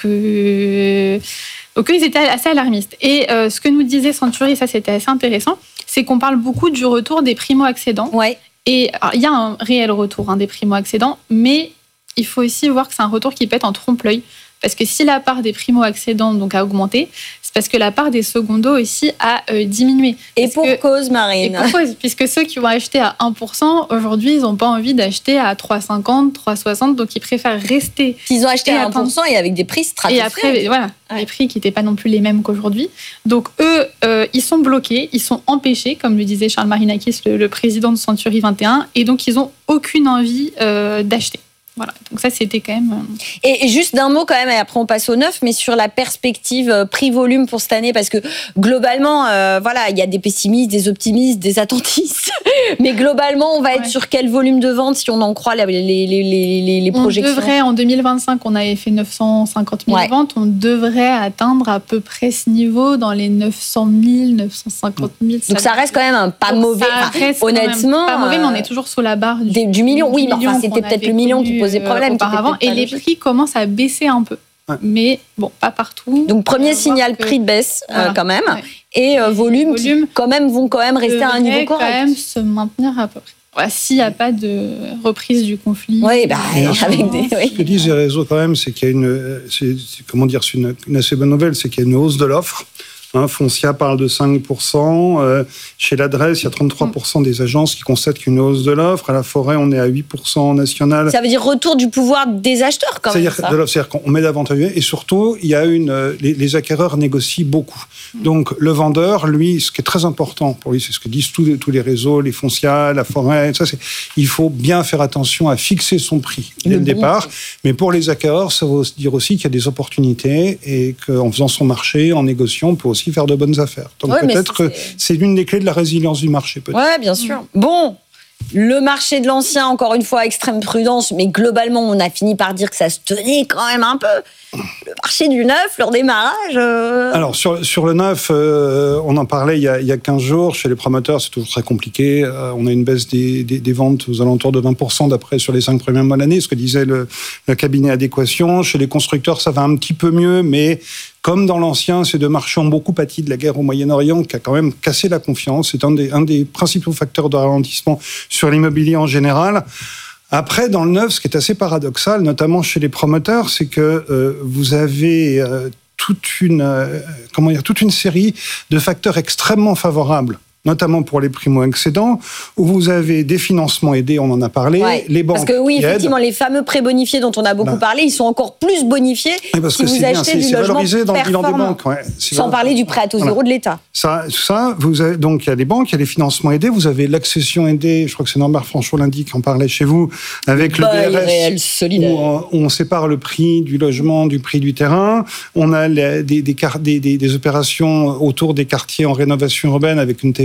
euh, donc eux, ils étaient assez alarmistes. Et euh, ce que nous disait Century, ça c'était assez intéressant, c'est qu'on parle beaucoup du retour des primo-accédants. Ouais. Et il y a un réel retour hein, des primo-accédants, mais il faut aussi voir que c'est un retour qui peut être en trompe-l'œil. Parce que si la part des primo-accédants donc, a augmenté, c'est parce que la part des secondos aussi a euh, diminué. Et parce pour que, cause, Marine. Et pour cause, puisque ceux qui vont acheter à un pour cent, aujourd'hui, ils n'ont pas envie d'acheter à trois virgule cinquante, trois virgule soixante, donc ils préfèrent rester. Ils ont acheté à un pour cent et avec des prix stratosphériques. Et après, voilà, ouais. les prix qui n'étaient pas non plus les mêmes qu'aujourd'hui. Donc eux, euh, ils sont bloqués, ils sont empêchés, comme le disait Charles Marinakis, le, le président de Century vingt et un, et donc ils n'ont aucune envie euh, d'acheter. Voilà, donc ça c'était quand même... Et, et juste d'un mot quand même, et après on passe au neuf, mais sur la perspective prix-volume pour cette année, parce que globalement, euh, voilà, il y a des pessimistes, des optimistes, des attentistes, mais globalement, on va être ouais. sur quel volume de vente si on en croit les, les, les, les, les projections ? On devrait, en deux mille vingt-cinq, on avait fait neuf cent cinquante mille ouais. ventes, on devrait atteindre à peu près ce niveau dans les neuf cent mille, neuf cent cinquante mille. Donc ça, ça reste quand même un pas donc mauvais, enfin, honnêtement. Pas mauvais, mais on est toujours sous la barre du, du million. Du oui, million mais enfin, c'était peut-être le million qui posait problème auparavant, et les prix commencent à baisser un peu. Ouais. Mais bon, pas partout. Donc premier signal, que... prix de baisse voilà. euh, quand même, ouais. et euh, volume, volume qui quand même vont quand même rester à un niveau correct. Quand même se maintenir à peu près. Ouais, s'il n'y a pas de reprise du conflit. Oui, bah, avec des. Oui. Ce que disent les réseaux quand même, c'est qu'il y a une, c'est, c'est, comment dire, c'est une, une assez bonne nouvelle, c'est qu'il y a une hausse de l'offre. Hein, Foncia parle de cinq pour cent. Euh, chez l'adresse, il y a trente-trois pour cent des agences qui constatent qu'une hausse de l'offre. À la Forêt, on est à huit pour cent national. Ça veut dire retour du pouvoir des acheteurs, quand c'est-à-dire même. Ça. De l'offre, c'est-à-dire qu'on met davantage. Et surtout, il y a une, les, les acquéreurs négocient beaucoup. Donc, le vendeur, lui, ce qui est très important pour lui, c'est ce que disent tous les, tous les réseaux, les Foncia, la Forêt, ça, c'est, il faut bien faire attention à fixer son prix dès le, le départ. Bon. Mais pour les acquéreurs, ça veut dire aussi qu'il y a des opportunités et qu'en faisant son marché, en négociant, on peut aussi faire de bonnes affaires. Donc ouais, peut-être que c'est... c'est l'une des clés de la résilience du marché. Peut-être. Ouais, bien sûr. Mmh. Bon, le marché de l'ancien, encore une fois, extrême prudence, mais globalement, on a fini par dire que ça se tenait quand même un peu. Le marché du neuf, le redémarrage... Euh... Alors, sur, sur le neuf, euh, on en parlait il y, a, il y a quinze jours. Chez les promoteurs, c'est toujours très compliqué. Euh, on a une baisse des, des, des ventes aux alentours de vingt pour cent d'après sur les cinq premiers mois de l'année, ce que disait le, le cabinet Adéquation. Chez les constructeurs, ça va un petit peu mieux, mais... Comme dans l'ancien, ces deux marchés ont beaucoup pâti de la guerre au Moyen-Orient, qui a quand même cassé la confiance. C'est un des, un des principaux facteurs de ralentissement sur l'immobilier en général. Après, dans le neuf, ce qui est assez paradoxal, notamment chez les promoteurs, c'est que euh, vous avez euh, toute une, euh, comment dire, toute une série de facteurs extrêmement favorables, notamment pour les primo-accédants, où vous avez des financements aidés, on en a parlé, ouais, les banques. Parce que oui, effectivement, aident. Les fameux prêts bonifiés dont on a beaucoup bah. parlé, ils sont encore plus bonifiés parce si que vous c'est achetez bien, du c'est, logement c'est valorisé dans le bilan des banques. Ouais, sans parler du prêt à taux voilà. zéro de l'État. Ça, ça, vous avez, donc il y a les banques, il y a les financements aidés, vous avez l'accession aidée, je crois que c'est Norbert Franchot-Lundi qui en parlait chez vous, avec le bah, B R S, solidaire. Où on, on sépare le prix du logement du prix du terrain. On a les, des, des, des, des, des opérations autour des quartiers en rénovation urbaine avec une T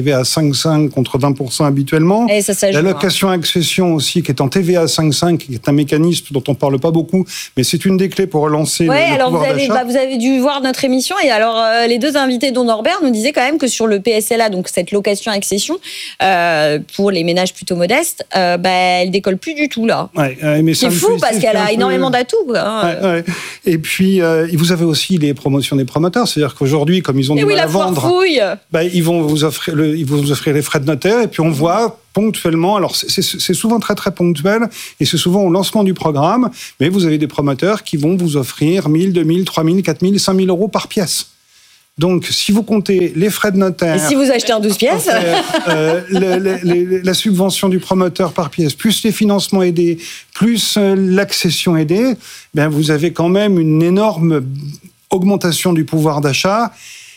V A cinq virgule cinq contre vingt pour cent habituellement. Et ça, ça joue, la location accession aussi, qui est en T V A cinq virgule cinq, qui est un mécanisme dont on parle pas beaucoup, mais c'est une des clés pour relancer ouais, le, le alors pouvoir vous avez, d'achat. bah, vous avez dû voir notre émission, et alors euh, les deux invités, dont Norbert, nous disaient quand même que sur le P S L A, donc cette location accession, euh, pour les ménages plutôt modestes, euh, bah, elle décolle plus du tout là. Ouais, euh, mais c'est fou parce qu'elle a énormément peu... d'atouts. Quoi, hein. ouais, ouais. Et puis euh, vous avez aussi les promotions des promoteurs, c'est-à-dire qu'aujourd'hui, comme ils ont et du oui, mal la à vendre, bah, ils vont vous offrir, le, ils vont vous offrir les frais de notaire, et puis on voit ponctuellement, alors c'est, c'est, c'est souvent très très ponctuel, et c'est souvent au lancement du programme, mais vous avez des promoteurs qui vont vous offrir mille, deux mille, trois mille, quatre mille, cinq mille euros par pièce. Donc, si vous comptez les frais de notaire... Et si vous achetez un douze pièces euh, le, le, le, la subvention du promoteur par pièce, plus les financements aidés, plus euh, l'accession aidée, ben vous avez quand même une énorme augmentation du pouvoir d'achat.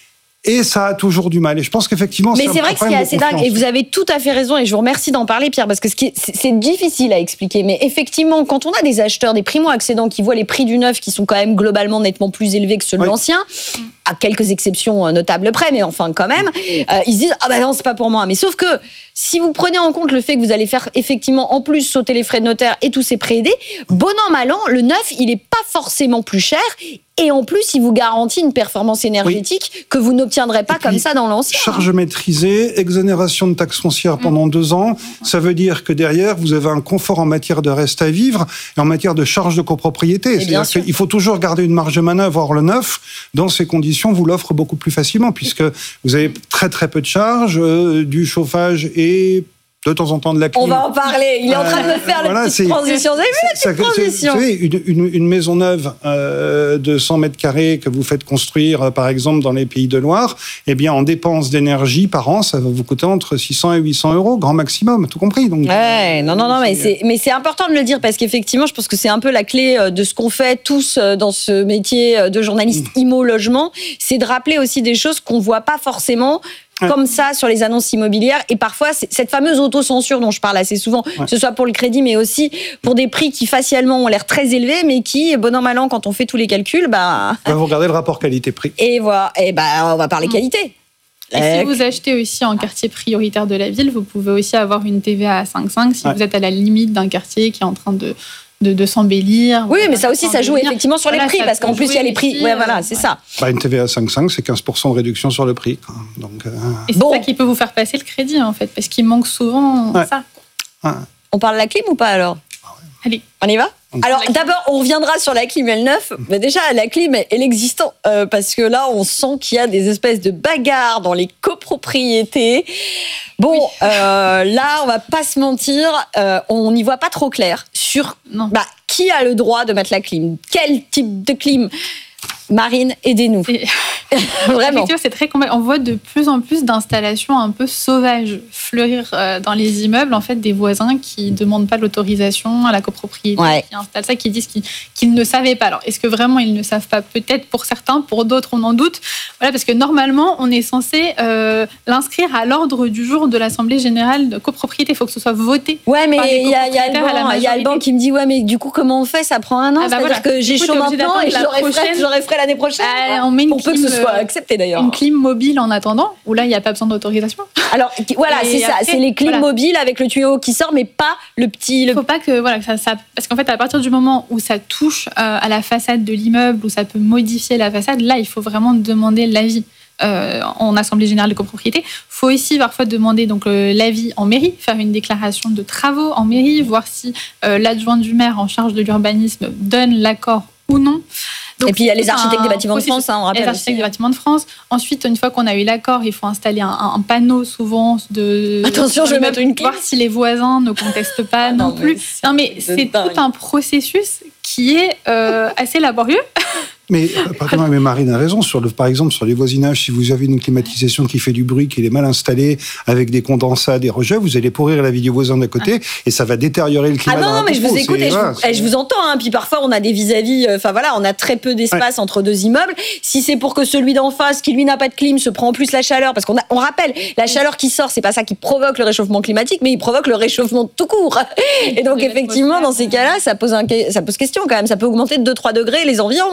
Et ça a toujours du mal. Et je pense qu'effectivement, mais c'est, c'est vrai que ce qui est assez dingue, et vous avez tout à fait raison, et je vous remercie d'en parler, Pierre, parce que ce qui est, c'est, c'est difficile à expliquer. Mais effectivement, quand on a des acheteurs, des primo-accédants qui voient les prix du neuf qui sont quand même globalement nettement plus élevés que ceux de oui. l'ancien, à quelques exceptions notables près, mais enfin quand même, euh, ils se disent ah ben non, c'est pas pour moi. Mais sauf que si vous prenez en compte le fait que vous allez faire effectivement en plus sauter les frais de notaire et tous ces prêts aidés, bon an mal an, le neuf il est pas forcément plus cher. Et en plus, il vous garantit une performance énergétique oui. que vous n'obtiendrez pas comme ça dans l'ancien. Charges maîtrisées, exonération de taxes foncières pendant mmh. deux ans. Ça veut dire que derrière, vous avez un confort en matière de reste à vivre et en matière de charges de copropriété. Et c'est-à-dire qu'il faut toujours garder une marge de manœuvre. Or, le neuf, dans ces conditions, vous l'offre beaucoup plus facilement puisque vous avez très très peu de charges, euh, du chauffage et... de temps en temps de la clim. On va en parler. Il est en train de me faire la voilà, petite transition. Vous avez vu la petite ça, transition? Vous savez, une, une, une maison neuve euh, de cent mètres carrés que vous faites construire, euh, par exemple, dans les Pays de Loire, eh bien, en dépenses d'énergie par an, ça va vous coûter entre six cents et huit cents euros, grand maximum, tout compris. Donc, ouais, non, non, non, mais c'est, mais c'est important de le dire parce qu'effectivement, je pense que c'est un peu la clé de ce qu'on fait tous dans ce métier de journaliste mmh. immo-logement, c'est de rappeler aussi des choses qu'on voit pas forcément comme ça sur les annonces immobilières, et parfois cette fameuse autocensure dont je parle assez souvent, ouais. que ce soit pour le crédit mais aussi pour des prix qui facialement ont l'air très élevés mais qui, bon an mal an, quand on fait tous les calculs, bah... bah vous regardez le rapport qualité-prix. Et voilà, et bah on va parler qualité. Et euh... si vous achetez aussi en quartier prioritaire de la ville, vous pouvez aussi avoir une T V A à cinq virgule cinq si ouais. vous êtes à la limite d'un quartier qui est en train de... De, de s'embellir. Oui, mais ça aussi, ça joue effectivement sur voilà, les prix, parce qu'en plus, il y a les prix. Aussi, ouais, voilà, c'est ouais. ça. Bah, une T V A à cinq virgule cinq, c'est quinze pour cent de réduction sur le prix. Donc, euh... Et c'est bon. ça qui peut vous faire passer le crédit, en fait, parce qu'il manque souvent ouais. ça. Ouais. On parle de la clim ou pas, alors ? Allez. On y va ? Alors d'abord, on reviendra sur la clim et le neuf, mais déjà la clim et l'existant, euh, parce que là, on sent qu'il y a des espèces de bagarres dans les copropriétés. Bon, oui. euh, là, on va pas se mentir, euh, on n'y voit pas trop clair sur bah, qui a le droit de mettre la clim, quel type de clim. Marine, aidez-nous. Et... Vraiment. Effectivement, c'est très complexe. On voit de plus en plus d'installations un peu sauvages fleurir dans les immeubles, en fait, des voisins qui ne demandent pas l'autorisation à la copropriété, ouais. qui installent ça, qui disent qu'ils, qu'ils ne savaient pas. Alors, est-ce que vraiment ils ne savent pas ? Peut-être pour certains, pour d'autres, on en doute. Voilà, parce que normalement, on est censé euh, l'inscrire à l'ordre du jour de l'Assemblée générale de copropriété. Il faut que ce soit voté. Ouais, mais il y a, y a le banc qui me dit, ouais, mais du coup, comment on fait ? Ça prend un an. Ah bah C'est-à-dire voilà. que j'ai chaud maintenant et j'aurais frais, j'aurais frais l'année prochaine. Euh, on met une pour peu que ce soit accepté d'ailleurs. Une clim mobile en attendant, où là il n'y a pas besoin d'autorisation. Alors voilà, et c'est après, ça, c'est les clims voilà. mobiles avec le tuyau qui sort, mais pas le petit. Le... Il ne faut pas que voilà, ça, ça, parce qu'en fait à partir du moment où ça touche euh, à la façade de l'immeuble, où ça peut modifier la façade, là il faut vraiment demander l'avis. Euh, en assemblée générale de copropriété. Il faut aussi parfois demander donc, euh, l'avis en mairie, faire une déclaration de travaux en mairie, voir si euh, l'adjoint du maire en charge de l'urbanisme donne l'accord ou non. Donc, et puis il y a les architectes des bâtiments de France, hein, on rappelle. Les architectes des bâtiments de France. Ensuite, une fois qu'on a eu l'accord, il faut installer un, un panneau souvent de. Attention, je vais mettre une clim. Voir si les voisins ne contestent pas ah, non, non plus. C'est non, mais c'est dingue. Tout un processus qui est euh, assez laborieux. Mais, pardon, mais Marine a raison. Sur le, par exemple, sur les voisinages, si vous avez une climatisation qui fait du bruit, qui est mal installée, avec des condensats, des rejets, vous allez pourrir la vie du voisin d'à côté ah. et ça va détériorer le climat. Ah non, non, mais je vous c'est, écoute et, voilà, je, vous, et je vous entends. Hein, puis parfois, on a des vis-à-vis, enfin voilà, on a très peu d'espace ouais. entre deux immeubles. Si c'est pour que celui d'en face, qui lui n'a pas de clim, se prend en plus la chaleur, parce qu'on a, on rappelle, la chaleur qui sort, c'est pas ça qui provoque le réchauffement climatique, mais il provoque le réchauffement tout court. Et donc, effectivement, dans ces cas-là, ça pose, un, ça pose question quand même. Ça peut augmenter de deux à trois degrés les environs, hein, quand même.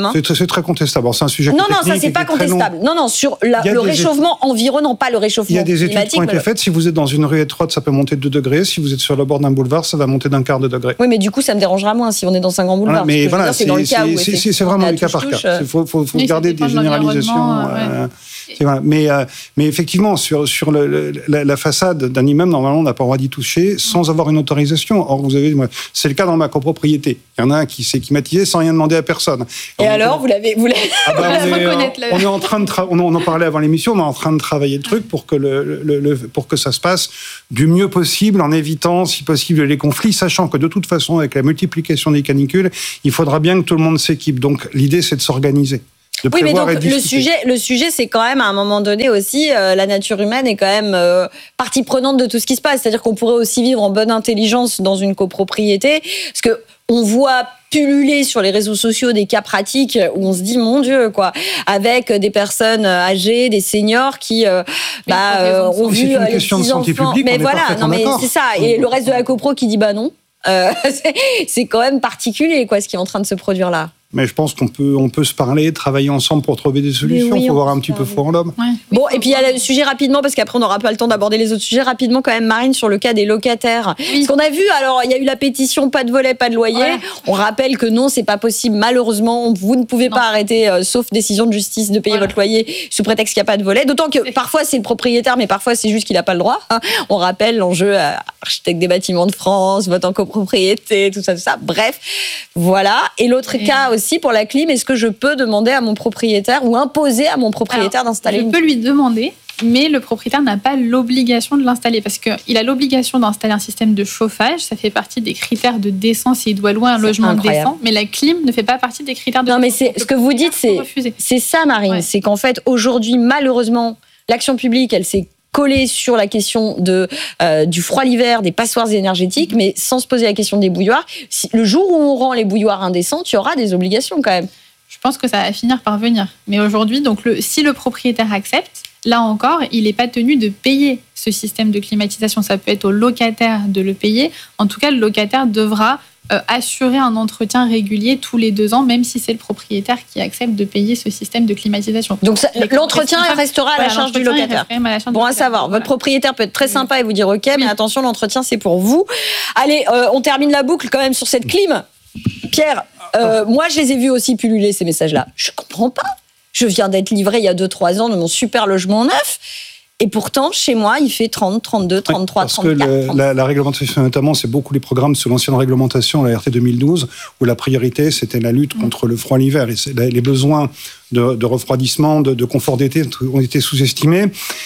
même. Hein. C'est, c'est très contestable. Alors, c'est un sujet non, non, ça c'est pas contestable. Non, non, sur la, le réchauffement é... environnant, pas le réchauffement climatique. Il y a des études qui ont été faites. Si vous êtes dans une rue étroite, ça peut monter de deux degrés. Si vous êtes sur le bord d'un boulevard, ça va monter d'un quart de degré. Oui, mais du coup, ça me dérangera moins si on est dans un grand boulevard. Voilà, mais voilà, dire, c'est, c'est, dans le cas où c'est, c'est, c'est vraiment le cas par cas. Il faut, faut, faut oui, garder des généralisations. Euh, ouais. Voilà. Mais, euh, mais effectivement, sur, sur le, le, la, la façade d'un immeuble, normalement, on n'a pas le droit d'y toucher sans avoir une autorisation. Or, vous avez, c'est le cas dans ma copropriété. Il y en a un qui s'est climatisé sans rien demander à personne. Et alors, alors vous l'avez, vous l'avez. Ah bah, on, est, on, on est en train de, tra- on en parlait avant l'émission, on est en train de travailler le truc pour que le, le, le, pour que ça se passe du mieux possible, en évitant, si possible, les conflits, sachant que de toute façon, avec la multiplication des canicules, il faudra bien que tout le monde s'équipe. Donc, l'idée, c'est de s'organiser. Oui, mais donc le sujet, le sujet, c'est quand même à un moment donné aussi, euh, la nature humaine est quand même euh, partie prenante de tout ce qui se passe. C'est-à-dire qu'on pourrait aussi vivre en bonne intelligence dans une copropriété, parce que on voit pulluler sur les réseaux sociaux des cas pratiques où on se dit mon Dieu quoi, avec des personnes âgées, des seniors qui euh, bah, euh, ont vu les petits enfants. Mais voilà, non mais c'est ça. Et le reste de la copro qui dit bah non, euh, c'est, c'est quand même particulier quoi ce qui est en train de se produire là. Mais je pense qu'on peut, on peut se parler, travailler ensemble pour trouver des solutions. Il oui, faut voir un petit peu foi en l'homme. Ouais. Bon, et puis il y a le sujet rapidement, parce qu'après on n'aura pas le temps d'aborder les autres sujets. Rapidement quand même, Marine, sur le cas des locataires. Oui. Parce qu'on a vu, alors il y a eu la pétition pas de volet, pas de loyer. Ouais. On rappelle que non, c'est pas possible. Malheureusement, vous ne pouvez non. pas arrêter, euh, sauf décision de justice, de payer voilà. votre loyer sous prétexte qu'il n'y a pas de volet. D'autant que oui. parfois c'est le propriétaire, mais parfois c'est juste qu'il n'a pas le droit. On rappelle l'enjeu euh, architecte des bâtiments de France, vote en copropriété, tout ça, tout ça. Bref, voilà. Et l'autre et... cas aussi pour la clim, est-ce que je peux demander à mon propriétaire ou imposer à mon propriétaire Alors, d'installer je une... peux lui demander, mais le propriétaire n'a pas l'obligation de l'installer parce qu'il a l'obligation d'installer un système de chauffage. Ça fait partie des critères de décence et il doit louer un c'est logement incroyable. décent. Mais la clim ne fait pas partie des critères de non, décence. Non, mais c'est, ce que vous dites, c'est, c'est ça, Marine. Ouais. C'est qu'en fait, aujourd'hui, malheureusement, l'action publique, elle s'est collée sur la question de, euh, du froid l'hiver, des passoires énergétiques, mmh. mais sans se poser la question des bouilloires. Si, le jour où on rend les bouilloires indécents, il y aura des obligations quand même. Je pense que ça va finir par venir. Mais aujourd'hui, donc le, si le propriétaire accepte, là encore, il n'est pas tenu de payer ce système de climatisation. Ça peut être au locataire de le payer. En tout cas, le locataire devra euh, assurer un entretien régulier tous les deux ans, même si c'est le propriétaire qui accepte de payer ce système de climatisation. Donc ça, l'entretien restera à la voilà, charge du locataire. À la charge bon à savoir, voilà. Votre propriétaire peut être très sympa et vous dire ok, oui. mais attention, l'entretien c'est pour vous. Allez, euh, on termine la boucle quand même sur cette clim. Pierre, euh, moi je les ai vus aussi pulluler ces messages-là. Je comprends pas. Je viens d'être livré il y a deux trois ans de mon super logement neuf. Et pourtant, chez moi, il fait trente, trente-deux, trente-trois, Parce trente-quatre. Parce que le, la, la réglementation, notamment, c'est beaucoup les programmes sous l'ancienne réglementation, la R T deux mille douze, où la priorité, c'était la lutte contre le froid l'hiver. Et c'est, les besoins de, de refroidissement, de, de confort d'été ont été sous-estimés.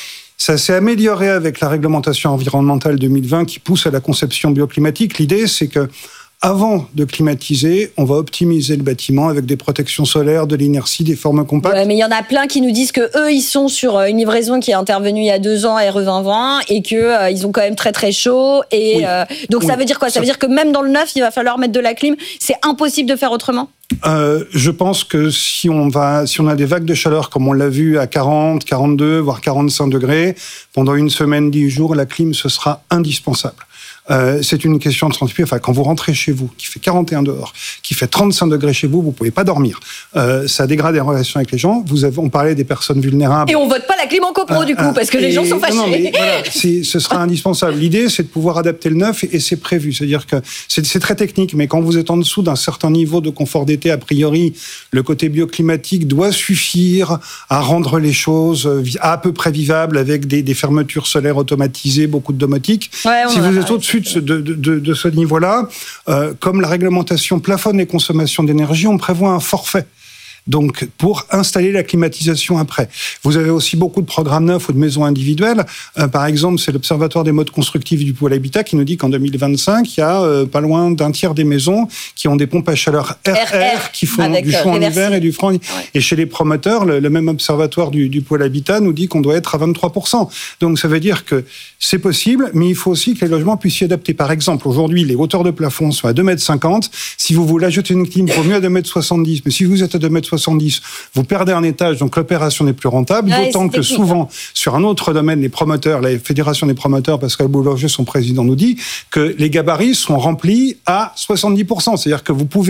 Ça s'est amélioré avec la réglementation environnementale deux mille vingt qui pousse à la conception bioclimatique. L'idée, c'est que avant de climatiser, on va optimiser le bâtiment avec des protections solaires, de l'inertie, des formes compactes. Ouais, mais il y en a plein qui nous disent que eux, ils sont sur une livraison qui est intervenue il y a deux ans, R E vingt vingt, et que euh, ils ont quand même très très chaud. Et oui. euh, donc oui. ça veut dire quoi ? Ça, ça veut dire que même dans le neuf, il va falloir mettre de la clim. C'est impossible de faire autrement ? Euh, je pense que si on va, si on a des vagues de chaleur comme on l'a vu à quarante, quarante-deux, voire quarante-cinq degrés, pendant une semaine, dix jours, la clim, ce sera indispensable. Euh, c'est une question de transport. Enfin, quand vous rentrez chez vous, qui fait quarante et un dehors, qui fait trente-cinq degrés chez vous, vous pouvez pas dormir. Euh, ça dégrade les relations avec les gens. Vous avez, on parlait des personnes vulnérables. Et on vote pas la clim en copro, euh, du coup, euh, parce que les gens sont fâchés. Non, mais voilà, c'est, ce sera indispensable. L'idée, c'est de pouvoir adapter le neuf et, et c'est prévu. C'est-à-dire que c'est, c'est très technique, mais quand vous êtes en dessous d'un certain niveau de confort d'été, a priori, le côté bioclimatique doit suffire à rendre les choses à peu près vivables avec des, des fermetures solaires automatisées, beaucoup de domotique. Ouais, si vous êtes au-dessus De, de, de, de ce niveau-là, euh, comme la réglementation plafonne les consommations d'énergie, on prévoit un forfait. Donc, pour installer la climatisation après. Vous avez aussi beaucoup de programmes neufs ou de maisons individuelles. Euh, par exemple, c'est l'Observatoire des modes constructifs du pôle habitat qui nous dit qu'en deux mille vingt-cinq, il y a euh, pas loin d'un tiers des maisons qui ont des pompes à chaleur R R qui font du chaud en hiver et du froid. Ouais. Et chez les promoteurs, le, le même Observatoire du, du pôle habitat nous dit qu'on doit être à vingt-trois pour cent. Donc, ça veut dire que c'est possible, mais il faut aussi que les logements puissent s'y adapter. Par exemple, aujourd'hui, les hauteurs de plafond sont à deux mètres cinquante. Si vous voulez ajouter une clim, il vaut mieux à deux mètres soixante-dix. Mais si vous êtes à deux mètres soixante-dix, vous perdez un étage, donc l'opération n'est plus rentable. Ouais, d'autant que technique. Souvent, sur un autre domaine, les promoteurs, la Fédération des promoteurs, Pascal Boulanger, son président, nous dit que les gabarits sont remplis à soixante-dix pour cent. C'est-à-dire que vous pouvez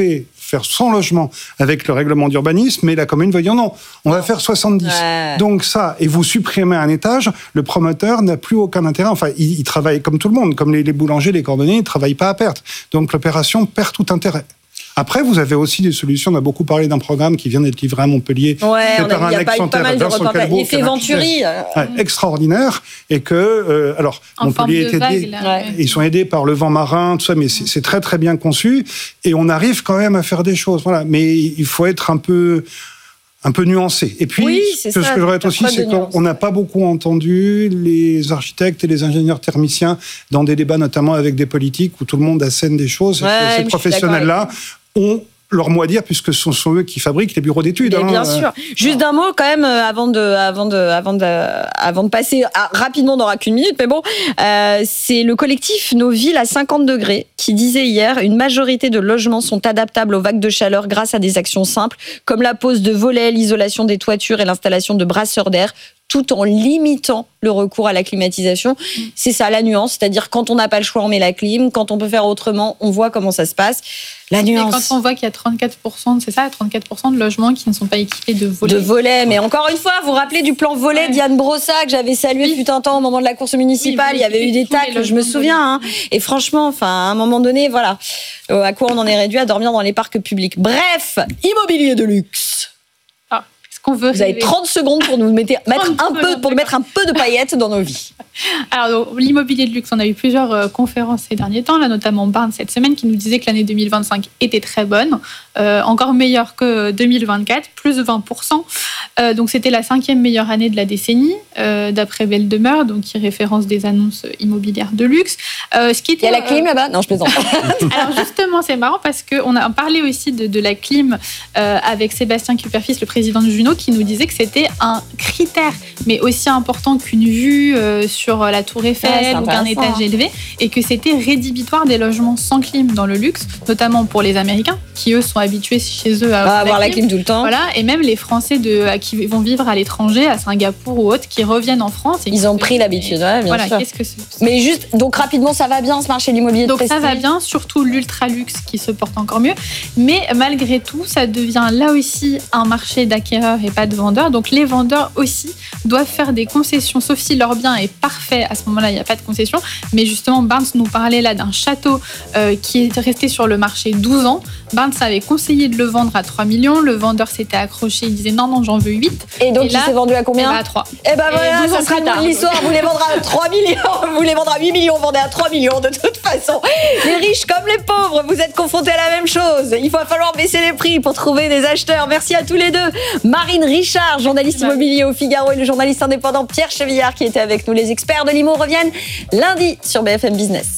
faire cent logements avec le règlement d'urbanisme, mais la commune va dire non, on va faire soixante-dix. Ouais. Donc ça, et vous supprimez un étage, le promoteur n'a plus aucun intérêt. Enfin, il, il travaille comme tout le monde, comme les, les boulangers, les cordonniers, ils ne travaillent pas à perte. Donc l'opération perd tout intérêt. Après, vous avez aussi des solutions. On a beaucoup parlé d'un programme qui vient d'être livré à Montpellier. Ouais, on a, il y a pas eu pas mal de reportages. L'effet Venturi. Ouais, extraordinaire. Et que, euh, alors, en Montpellier est aidé. Vague, là, ouais. Ils sont aidés par le vent marin, tout ça, mais c'est, c'est très, très bien conçu. Et on arrive quand même à faire des choses. Voilà. Mais il faut être un peu, un peu nuancé. Et puis, oui, ce que je regrette aussi, c'est qu'on n'a pas beaucoup entendu les architectes et les ingénieurs thermiciens dans des débats, notamment avec des politiques, où tout le monde assène des choses. Ouais, et ces professionnels-là ont leur mot à dire, puisque ce sont eux qui fabriquent les bureaux d'études. Hein. Bien sûr. Euh, Juste d'un mot, quand même, avant de, avant de, avant de, avant de passer à, rapidement, on n'aura qu'une minute, mais bon, euh, c'est le collectif Nos villes à cinquante degrés qui disait hier une majorité de logements sont adaptables aux vagues de chaleur grâce à des actions simples, comme la pose de volets, l'isolation des toitures et l'installation de brasseurs d'air, tout en limitant le recours à la climatisation. C'est ça la nuance, c'est-à-dire quand on n'a pas le choix, on met la clim, quand on peut faire autrement, on voit comment ça se passe. La nuance. Et quand on voit qu'il y a trente-quatre pour cent, c'est ça, trente-quatre pour cent de logements qui ne sont pas équipés de volets. De volets, mais encore une fois, vous vous rappelez du plan volet ouais. Diane Brossa que j'avais salué oui. fut un temps au moment de la course municipale, oui, il y avait eu des tacles, je me souviens. Hein. Et franchement, enfin, à un moment donné, voilà, à quoi on en est réduit à dormir dans les parcs publics. Bref, immobilier de luxe. Qu'on veut Vous avez trente secondes pour nous mettre, mettre un peu, pour mettre un peu de paillettes dans nos vies. Alors, donc, l'immobilier de luxe, on a eu plusieurs euh, conférences ces derniers temps, là, notamment Barnes cette semaine, qui nous disait que l'année deux mille vingt-cinq était très bonne, euh, encore meilleure que deux mille vingt-quatre, plus de vingt pour cent. Euh, donc, c'était la cinquième meilleure année de la décennie, euh, d'après Belle Demeure, donc qui référence des annonces immobilières de luxe. Euh, ce qui était, Il y a la clim euh, là-bas ? Non, je plaisante. Alors, justement, c'est marrant parce qu'on a parlé aussi de, de la clim euh, avec Sébastien Kuperfis, le président de Juno, qui nous disait que c'était un critère, mais aussi important qu'une vue euh, sur la Tour Eiffel ouais, ou qu'un étage élevé, et que c'était rédhibitoire des logements sans clim dans le luxe, notamment pour les Américains, qui eux sont habitués chez eux à avoir, à avoir la, clim. la clim tout le temps. Voilà, et même les Français de, qui vont vivre à l'étranger, à Singapour ou autre, qui reviennent en France. Et Ils ont pris l'habitude, ouais, bien voilà, sûr. Qu'est-ce que c'est, mais juste, donc rapidement, ça va bien ce marché de l'immobilier. Donc ça va bien, surtout l'ultra luxe qui se porte encore mieux, mais malgré tout, ça devient là aussi un marché d'acquéreurs et pas de vendeurs. Donc les vendeurs aussi doivent faire des concessions, sauf si leur bien est parfait. À ce moment-là, il n'y a pas de concession. Mais justement, Barnes nous parlait là d'un château euh, qui est resté sur le marché douze ans. Barnes avait conseillé de le vendre à trois millions. Le vendeur s'était accroché. Il disait non, non, j'en veux huit. Et donc, et là, il s'est vendu à combien ? À trois. Et ben voilà, ça sera tard. L'histoire. Vous les vendrez à trois millions. Vous les vendrez à huit millions. Vous vendez à trois millions. De toute façon, les riches comme les pauvres, vous êtes confrontés à la même chose. Il va falloir baisser les prix pour trouver des acheteurs. Merci à tous les deux. Marine Richard, journaliste immobilier au Figaro, et le journaliste indépendant Pierre Chevillard qui était avec nous. Les experts de l'I M O reviennent lundi sur B F M Business.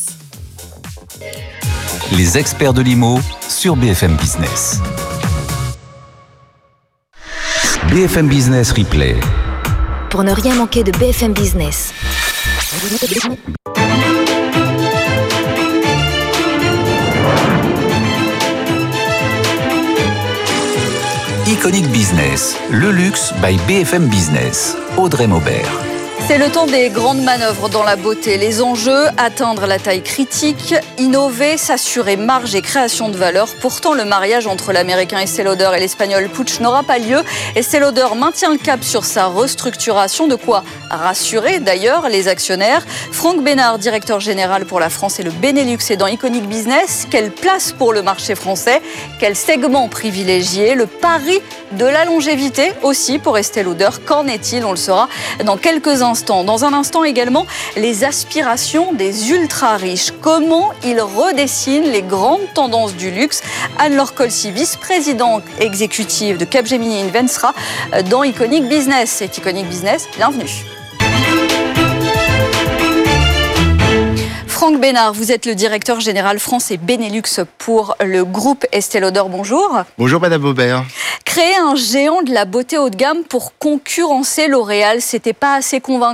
Les experts de l'I M O sur B F M Business. B F M Business Replay. Pour ne rien manquer de B F M Business. Iconic Business, le luxe by B F M Business. Audrey Maubert. C'est le temps des grandes manœuvres dans la beauté. Les enjeux, atteindre la taille critique, innover, s'assurer marge et création de valeur. Pourtant, le mariage entre l'américain Estée Lauder et l'espagnol Puig n'aura pas lieu. Estée Lauder maintient le cap sur sa restructuration, de quoi rassurer d'ailleurs les actionnaires. Franck Bénard, directeur général pour la France et le Benelux, est dans Iconic Business. Quelle place pour le marché français ? Quel segment privilégié ? Le pari de la longévité aussi pour Estée Lauder. Qu'en est-il ? On le saura dans quelques instants. Dans un instant également, les aspirations des ultra-riches. Comment ils redessinent les grandes tendances du luxe ? Anne-Laure Colcy, vice-présidente exécutive de Capgemini Invent, sera dans Iconic Business. C'est Iconic Business, bienvenue. Franck Bénard, vous êtes le directeur général France et Benelux pour le groupe Estée Lauder. Bonjour. Bonjour Madame Aubert. Créer un géant de la beauté haut de gamme pour concurrencer L'Oréal, c'était pas assez convaincant ?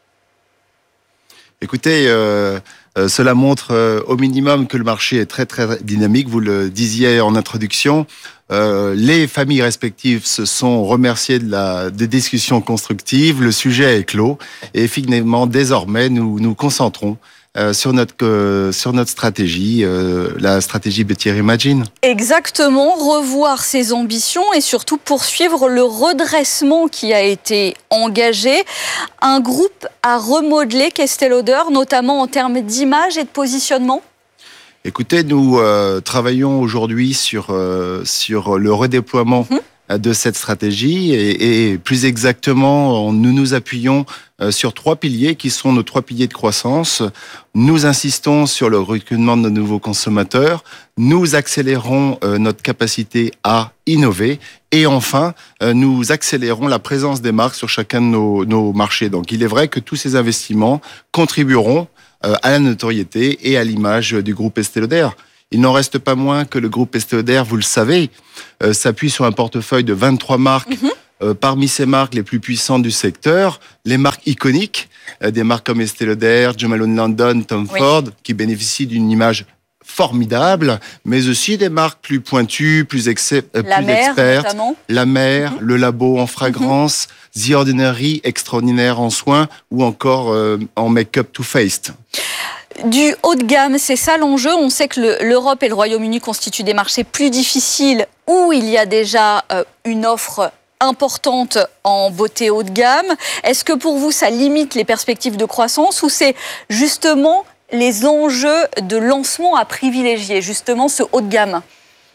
Écoutez, euh, euh, cela montre euh, au minimum que le marché est très très dynamique. Vous le disiez en introduction. Euh, les familles respectives se sont remerciées de la, des discussions constructives. Le sujet est clos et finalement, désormais, nous nous concentrons euh, sur notre euh, sur notre stratégie, euh, la stratégie Better Imagine. Exactement, revoir ses ambitions et surtout poursuivre le redressement qui a été engagé. Un groupe à remodeler, qu'Estée Lauder, notamment en termes d'image et de positionnement. Écoutez, nous euh, travaillons aujourd'hui sur euh, sur le redéploiement mmh. de cette stratégie et, et plus exactement, nous nous appuyons euh, sur trois piliers qui sont nos trois piliers de croissance. Nous insistons sur le recrutement de nos nouveaux consommateurs. Nous accélérons euh, notre capacité à innover et enfin, euh, nous accélérons la présence des marques sur chacun de nos, nos marchés. Donc, il est vrai que tous ces investissements contribueront à la notoriété et à l'image du groupe Estée Lauder. Il n'en reste pas moins que le groupe Estée Lauder, vous le savez, euh, s'appuie sur un portefeuille de vingt-trois marques. Mm-hmm. Euh, parmi ces marques les plus puissantes du secteur, les marques iconiques, euh, des marques comme Estée Lauder, Jo Malone London, Tom oui. Ford, qui bénéficient d'une image formidable, mais aussi des marques plus pointues, plus, excès, euh, la plus mer, expertes. Notamment. La mer, mm-hmm. le labo en fragrance, mm-hmm. The Ordinary, extraordinaire en soins, ou encore euh, en make-up Too Faced. Du haut de gamme, c'est ça l'enjeu. On sait que le, l'Europe et le Royaume-Uni constituent des marchés plus difficiles où il y a déjà euh, une offre importante en beauté haut de gamme. Est-ce que pour vous, ça limite les perspectives de croissance ou c'est justement les enjeux de lancement à privilégier, justement ce haut de gamme ?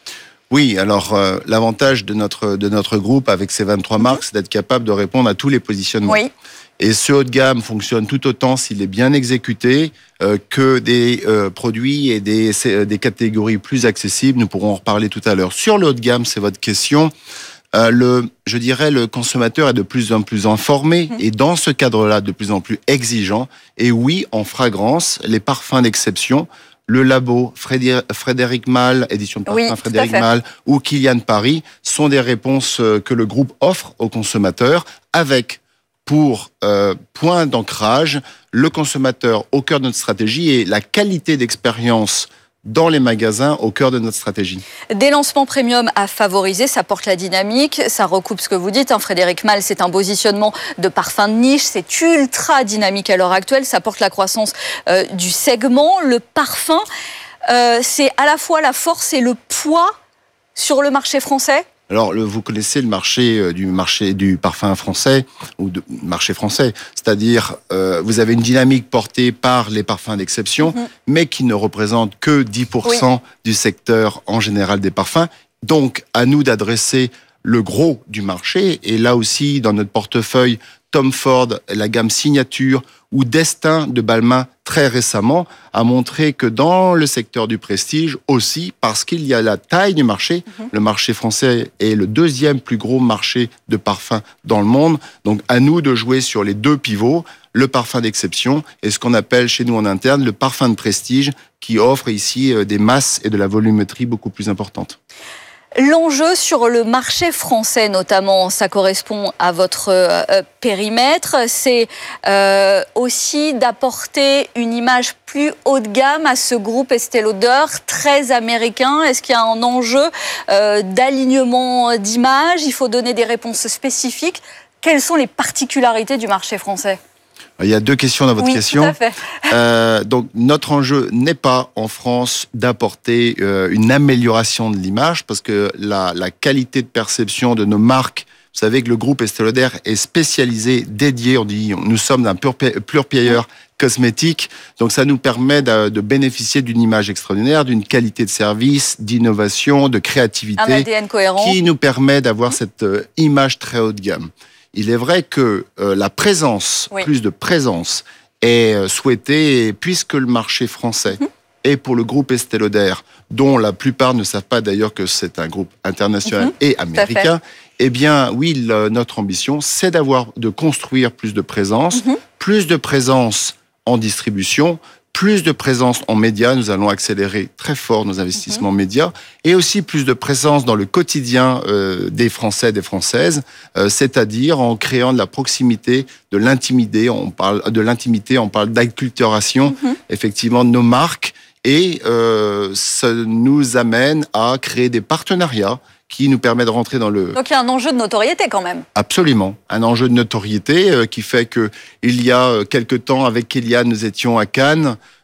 Oui, alors euh, l'avantage de notre de notre groupe avec ces vingt-trois marques, c'est d'être capable de répondre à tous les positionnements. Oui. Et ce haut de gamme fonctionne tout autant s'il est bien exécuté euh, que des euh, produits et des des catégories plus accessibles. Nous pourrons en reparler tout à l'heure. Sur le haut de gamme, c'est votre question. Euh, le, je dirais, le consommateur est de plus en plus informé mmh. et dans ce cadre-là, de plus en plus exigeant. Et oui, en fragrance, les parfums d'exception. Le labo Frédéric Malle, édition de parfum oui, Frédéric Malle, ou Kilian Paris sont des réponses que le groupe offre aux consommateurs avec pour euh, point d'ancrage le consommateur au cœur de notre stratégie et la qualité d'expérience dans les magasins au cœur de notre stratégie. Des lancements premium à favoriser, ça porte la dynamique, ça recoupe ce que vous dites. Hein, Frédéric Malle, c'est un positionnement de parfum de niche, c'est ultra dynamique à l'heure actuelle, ça porte la croissance euh, du segment. Le parfum, euh, c'est à la fois la force et le poids sur le marché français. Alors, le, vous connaissez le marché euh, du marché du parfum français ou du marché français, c'est-à-dire euh, vous avez une dynamique portée par les parfums d'exception, mmh. mais qui ne représente que dix pour cent oui. du secteur en général des parfums. Donc, à nous d'adresser le gros du marché. Et là aussi, dans notre portefeuille, Tom Ford, la gamme Signature ou Destin de Balmain très récemment a montré que dans le secteur du prestige aussi, parce qu'il y a la taille du marché, mmh. le marché français est le deuxième plus gros marché de parfums dans le monde. Donc à nous de jouer sur les deux pivots, le parfum d'exception et ce qu'on appelle chez nous en interne le parfum de prestige qui offre ici des masses et de la volumétrie beaucoup plus importantes. L'enjeu sur le marché français, notamment, ça correspond à votre euh, périmètre, c'est euh, aussi d'apporter une image plus haut de gamme à ce groupe Estée Lauder, très américain. Est-ce qu'il y a un enjeu euh, d'alignement d'image ? Il faut donner des réponses spécifiques. Quelles sont les particularités du marché français ? Il y a deux questions dans votre oui, question. Tout à fait. Euh, donc, notre enjeu n'est pas en France d'apporter euh, une amélioration de l'image parce que la, la qualité de perception de nos marques, vous savez que le groupe Estée Lauder est spécialisé, dédié, on dit, nous sommes un pure, pure player cosmétique, donc ça nous permet de, de bénéficier d'une image extraordinaire, d'une qualité de service, d'innovation, de créativité, un A D N cohérent, qui nous permet d'avoir cette euh, image très haut de gamme. Il est vrai que euh, la présence, oui. plus de présence, est euh, souhaitée puisque le marché français mmh. est pour le groupe Estée Lauder, dont la plupart ne savent pas d'ailleurs que c'est un groupe international mmh. et américain. Eh bien, oui, le, notre ambition, c'est d'avoir, de construire plus de présence, mmh. plus de présence en distribution, plus de présence en médias, nous allons accélérer très fort nos investissements mmh. médias, et aussi plus de présence dans le quotidien euh, des Français et des Françaises, euh, c'est-à-dire en créant de la proximité, de l'intimité, on parle de l'intimité, on parle d'acculturation, mmh. effectivement, de nos marques, et euh, ça nous amène à créer des partenariats qui nous permet de rentrer dans le... Donc il y a un enjeu de notoriété quand même. Absolument, un enjeu de notoriété euh, qui fait que il y a euh, quelque temps avec Kélian, nous étions à Cannes,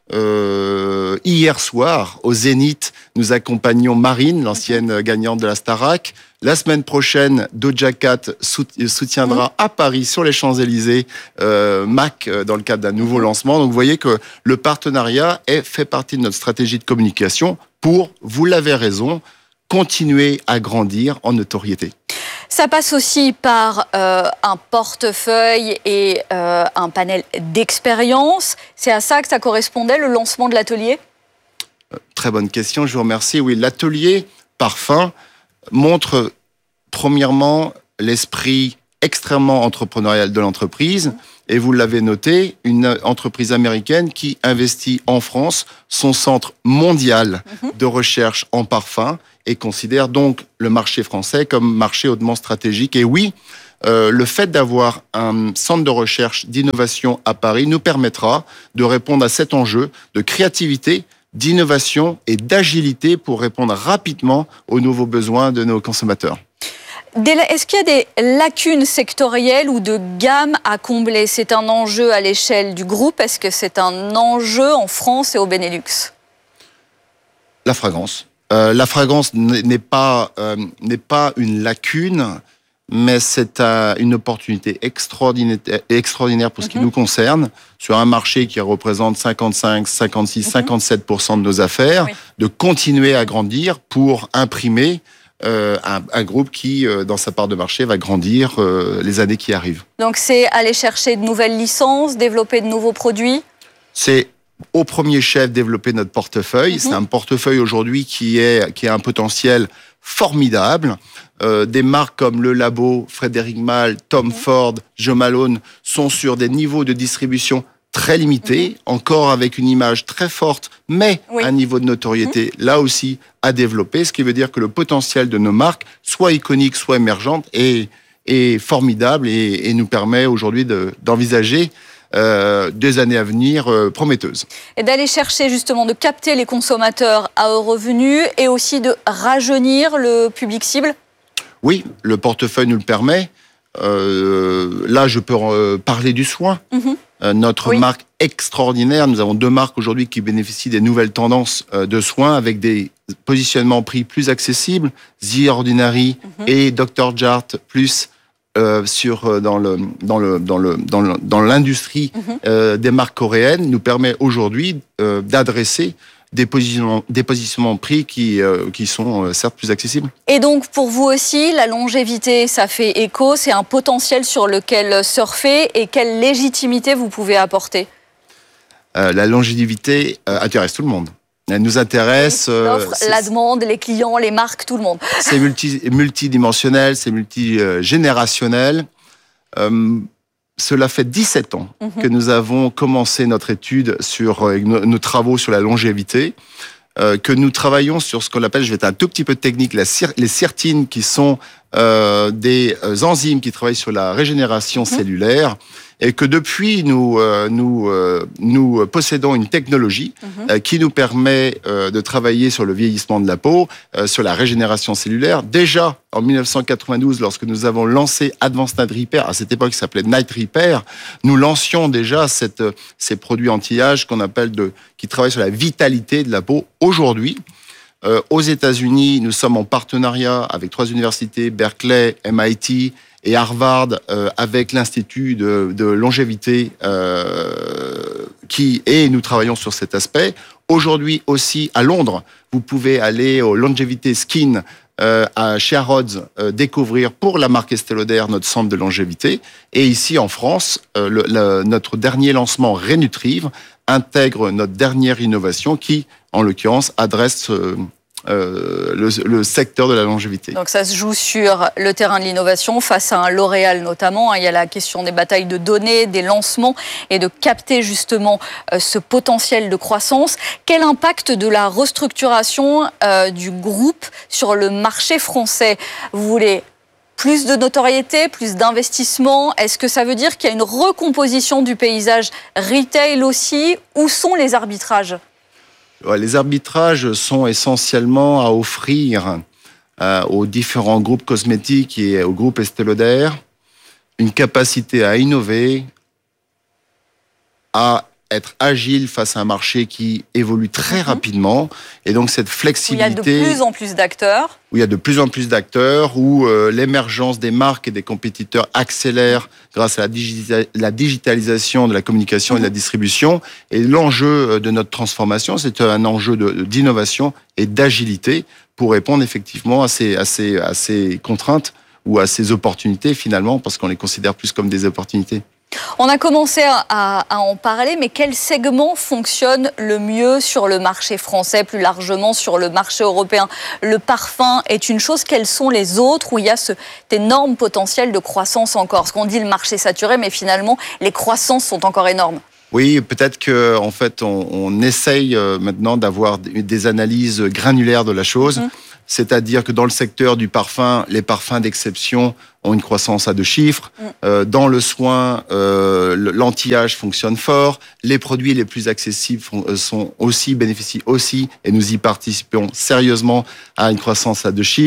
Euh, hier soir, au Zénith, nous accompagnons Marine, l'ancienne gagnante de la Starac. La semaine prochaine, Doja Cat soutiendra mmh. à Paris, sur les Champs-Élysées, euh, Mac dans le cadre d'un nouveau lancement. Donc vous voyez que le partenariat est, fait partie de notre stratégie de communication pour, vous l'avez raison, continuer à grandir en notoriété. Ça passe aussi par euh, un portefeuille et euh, un panel d'expérience. C'est à ça que ça correspondait, le lancement de l'atelier ? euh, Très bonne question, je vous remercie. Oui, l'atelier parfum montre premièrement l'esprit extrêmement entrepreneurial de l'entreprise. Et vous l'avez noté, une entreprise américaine qui investit en France son centre mondial de recherche en parfum et considère donc le marché français comme marché hautement stratégique. Et oui, euh, le fait d'avoir un centre de recherche d'innovation à Paris nous permettra de répondre à cet enjeu de créativité, d'innovation et d'agilité pour répondre rapidement aux nouveaux besoins de nos consommateurs. Est-ce qu'il y a des lacunes sectorielles ou de gamme à combler ? C'est un enjeu à l'échelle du groupe. Est-ce que c'est un enjeu en France et au Benelux ? La fragrance. Euh, la fragrance n'est pas, euh, n'est pas une lacune, mais c'est euh, une opportunité extraordinaire, extraordinaire pour ce qui mm-hmm. nous concerne, sur un marché qui représente cinquante-cinq, cinquante-six, mm-hmm. cinquante-sept pour cent de nos affaires, oui. de continuer à grandir pour imprimer Euh, un, un groupe qui, euh, dans sa part de marché, va grandir euh, les années qui arrivent. Donc c'est aller chercher de nouvelles licences, développer de nouveaux produits ? C'est au premier chef développer notre portefeuille. Mm-hmm. C'est un portefeuille aujourd'hui qui, est, qui a un potentiel formidable. Euh, des marques comme Le Labo, Frédéric Malle, Tom mm-hmm. Ford, Jo Malone sont sur des niveaux de distribution très limité, mmh. encore avec une image très forte, mais oui. un niveau de notoriété, mmh. là aussi, à développer, ce qui veut dire que le potentiel de nos marques, soit iconique, soit émergente, est, est formidable et, et nous permet aujourd'hui de, d'envisager euh, des années à venir euh, prometteuses. Et d'aller chercher justement, de capter les consommateurs à haut revenu et aussi de rajeunir le public cible ? Oui, le portefeuille nous le permet. Euh, là, je peux euh, parler du soin. Mmh. Euh, notre oui. marque extraordinaire. Nous avons deux marques aujourd'hui qui bénéficient des nouvelles tendances euh, de soins avec des positionnements prix plus accessibles. The Ordinary mmh. et docteur Jart plus euh, sur euh, dans le dans le dans le dans le, dans l'industrie mmh. euh, des marques coréennes nous permet aujourd'hui euh, d'adresser des positionnements, des positionnements prix qui, euh, qui sont euh, certes plus accessibles. Et donc pour vous aussi, la longévité, ça fait écho, c'est un potentiel sur lequel surfer et quelle légitimité vous pouvez apporter ? euh, La longévité euh, intéresse tout le monde. Elle nous intéresse... L'offre, euh, la demande, les clients, les marques, tout le monde. C'est multi, multidimensionnel, c'est multigénérationnel. Euh, Cela fait dix-sept ans mmh. que nous avons commencé notre étude sur euh, nos, nos travaux sur la longévité, euh, que nous travaillons sur ce qu'on appelle, je vais être un tout petit peu technique, la, les sirtines, qui sont euh, des enzymes qui travaillent sur la régénération mmh. cellulaire, et que depuis, nous, euh, nous, euh, nous possédons une technologie mmh. euh, qui nous permet euh, de travailler sur le vieillissement de la peau, euh, sur la régénération cellulaire. Déjà, en dix-neuf cent quatre-vingt-douze, lorsque nous avons lancé Advanced Night Repair, à cette époque, il s'appelait Night Repair, nous lancions déjà cette, ces produits anti-âge qu'on appelle de, qui travaillent sur la vitalité de la peau. Aujourd'hui, euh, aux États-Unis, nous sommes en partenariat avec trois universités, Berkeley, M I T et Harvard, euh, avec l'Institut de, de longévité euh, qui, et nous travaillons sur cet aspect. Aujourd'hui aussi, à Londres, vous pouvez aller au Longevity Skin, Euh, à chez Harrods, euh, découvrir pour la marque Estée Lauder notre centre de longévité. Et ici en France, euh, le, le, notre dernier lancement Rénutrive intègre notre dernière innovation qui, en l'occurrence, adresse euh, euh, le, le secteur de la longévité. Donc ça se joue sur le terrain de l'innovation face à un L'Oréal notamment. Il y a la question des batailles de données, des lancements et de capter justement euh, ce potentiel de croissance. Quel impact de la restructuration euh, du groupe sur le marché français ? Vous voulez plus de notoriété, plus d'investissement ? Est-ce que ça veut dire qu'il y a une recomposition du paysage retail aussi ? Où sont les arbitrages ? Les arbitrages sont essentiellement à offrir euh, aux différents groupes cosmétiques et au groupe Estée Lauder une capacité à innover, à être agile face à un marché qui évolue très mmh. rapidement. Et donc cette flexibilité... Où il y a de plus en plus d'acteurs. Où il y a de plus en plus d'acteurs, où euh, l'émergence des marques et des compétiteurs accélère grâce à la, digita- la digitalisation de la communication mmh. et de la distribution. Et l'enjeu de notre transformation, c'est un enjeu de, d'innovation et d'agilité pour répondre effectivement à ces, à ces, à ces contraintes ou à ces opportunités finalement, parce qu'on les considère plus comme des opportunités. On a commencé à, à en parler, mais quel segment fonctionne le mieux sur le marché français, plus largement sur le marché européen? Le parfum est une chose, quels sont les autres où il y a cet énorme potentiel de croissance encore? Parce qu'on dit le marché saturé, mais finalement, les croissances sont encore énormes. Oui, peut-être que en fait, on, on essaye maintenant d'avoir des analyses granulaires de la chose. Mmh. C'est-à-dire que dans le secteur du parfum, les parfums d'exception ont une croissance à deux chiffres. Mm. Euh, dans le soin, euh, l'anti-âge fonctionne fort. Les produits les plus accessibles font, sont aussi, bénéficient aussi, et nous y participons sérieusement à une croissance à deux chiffres.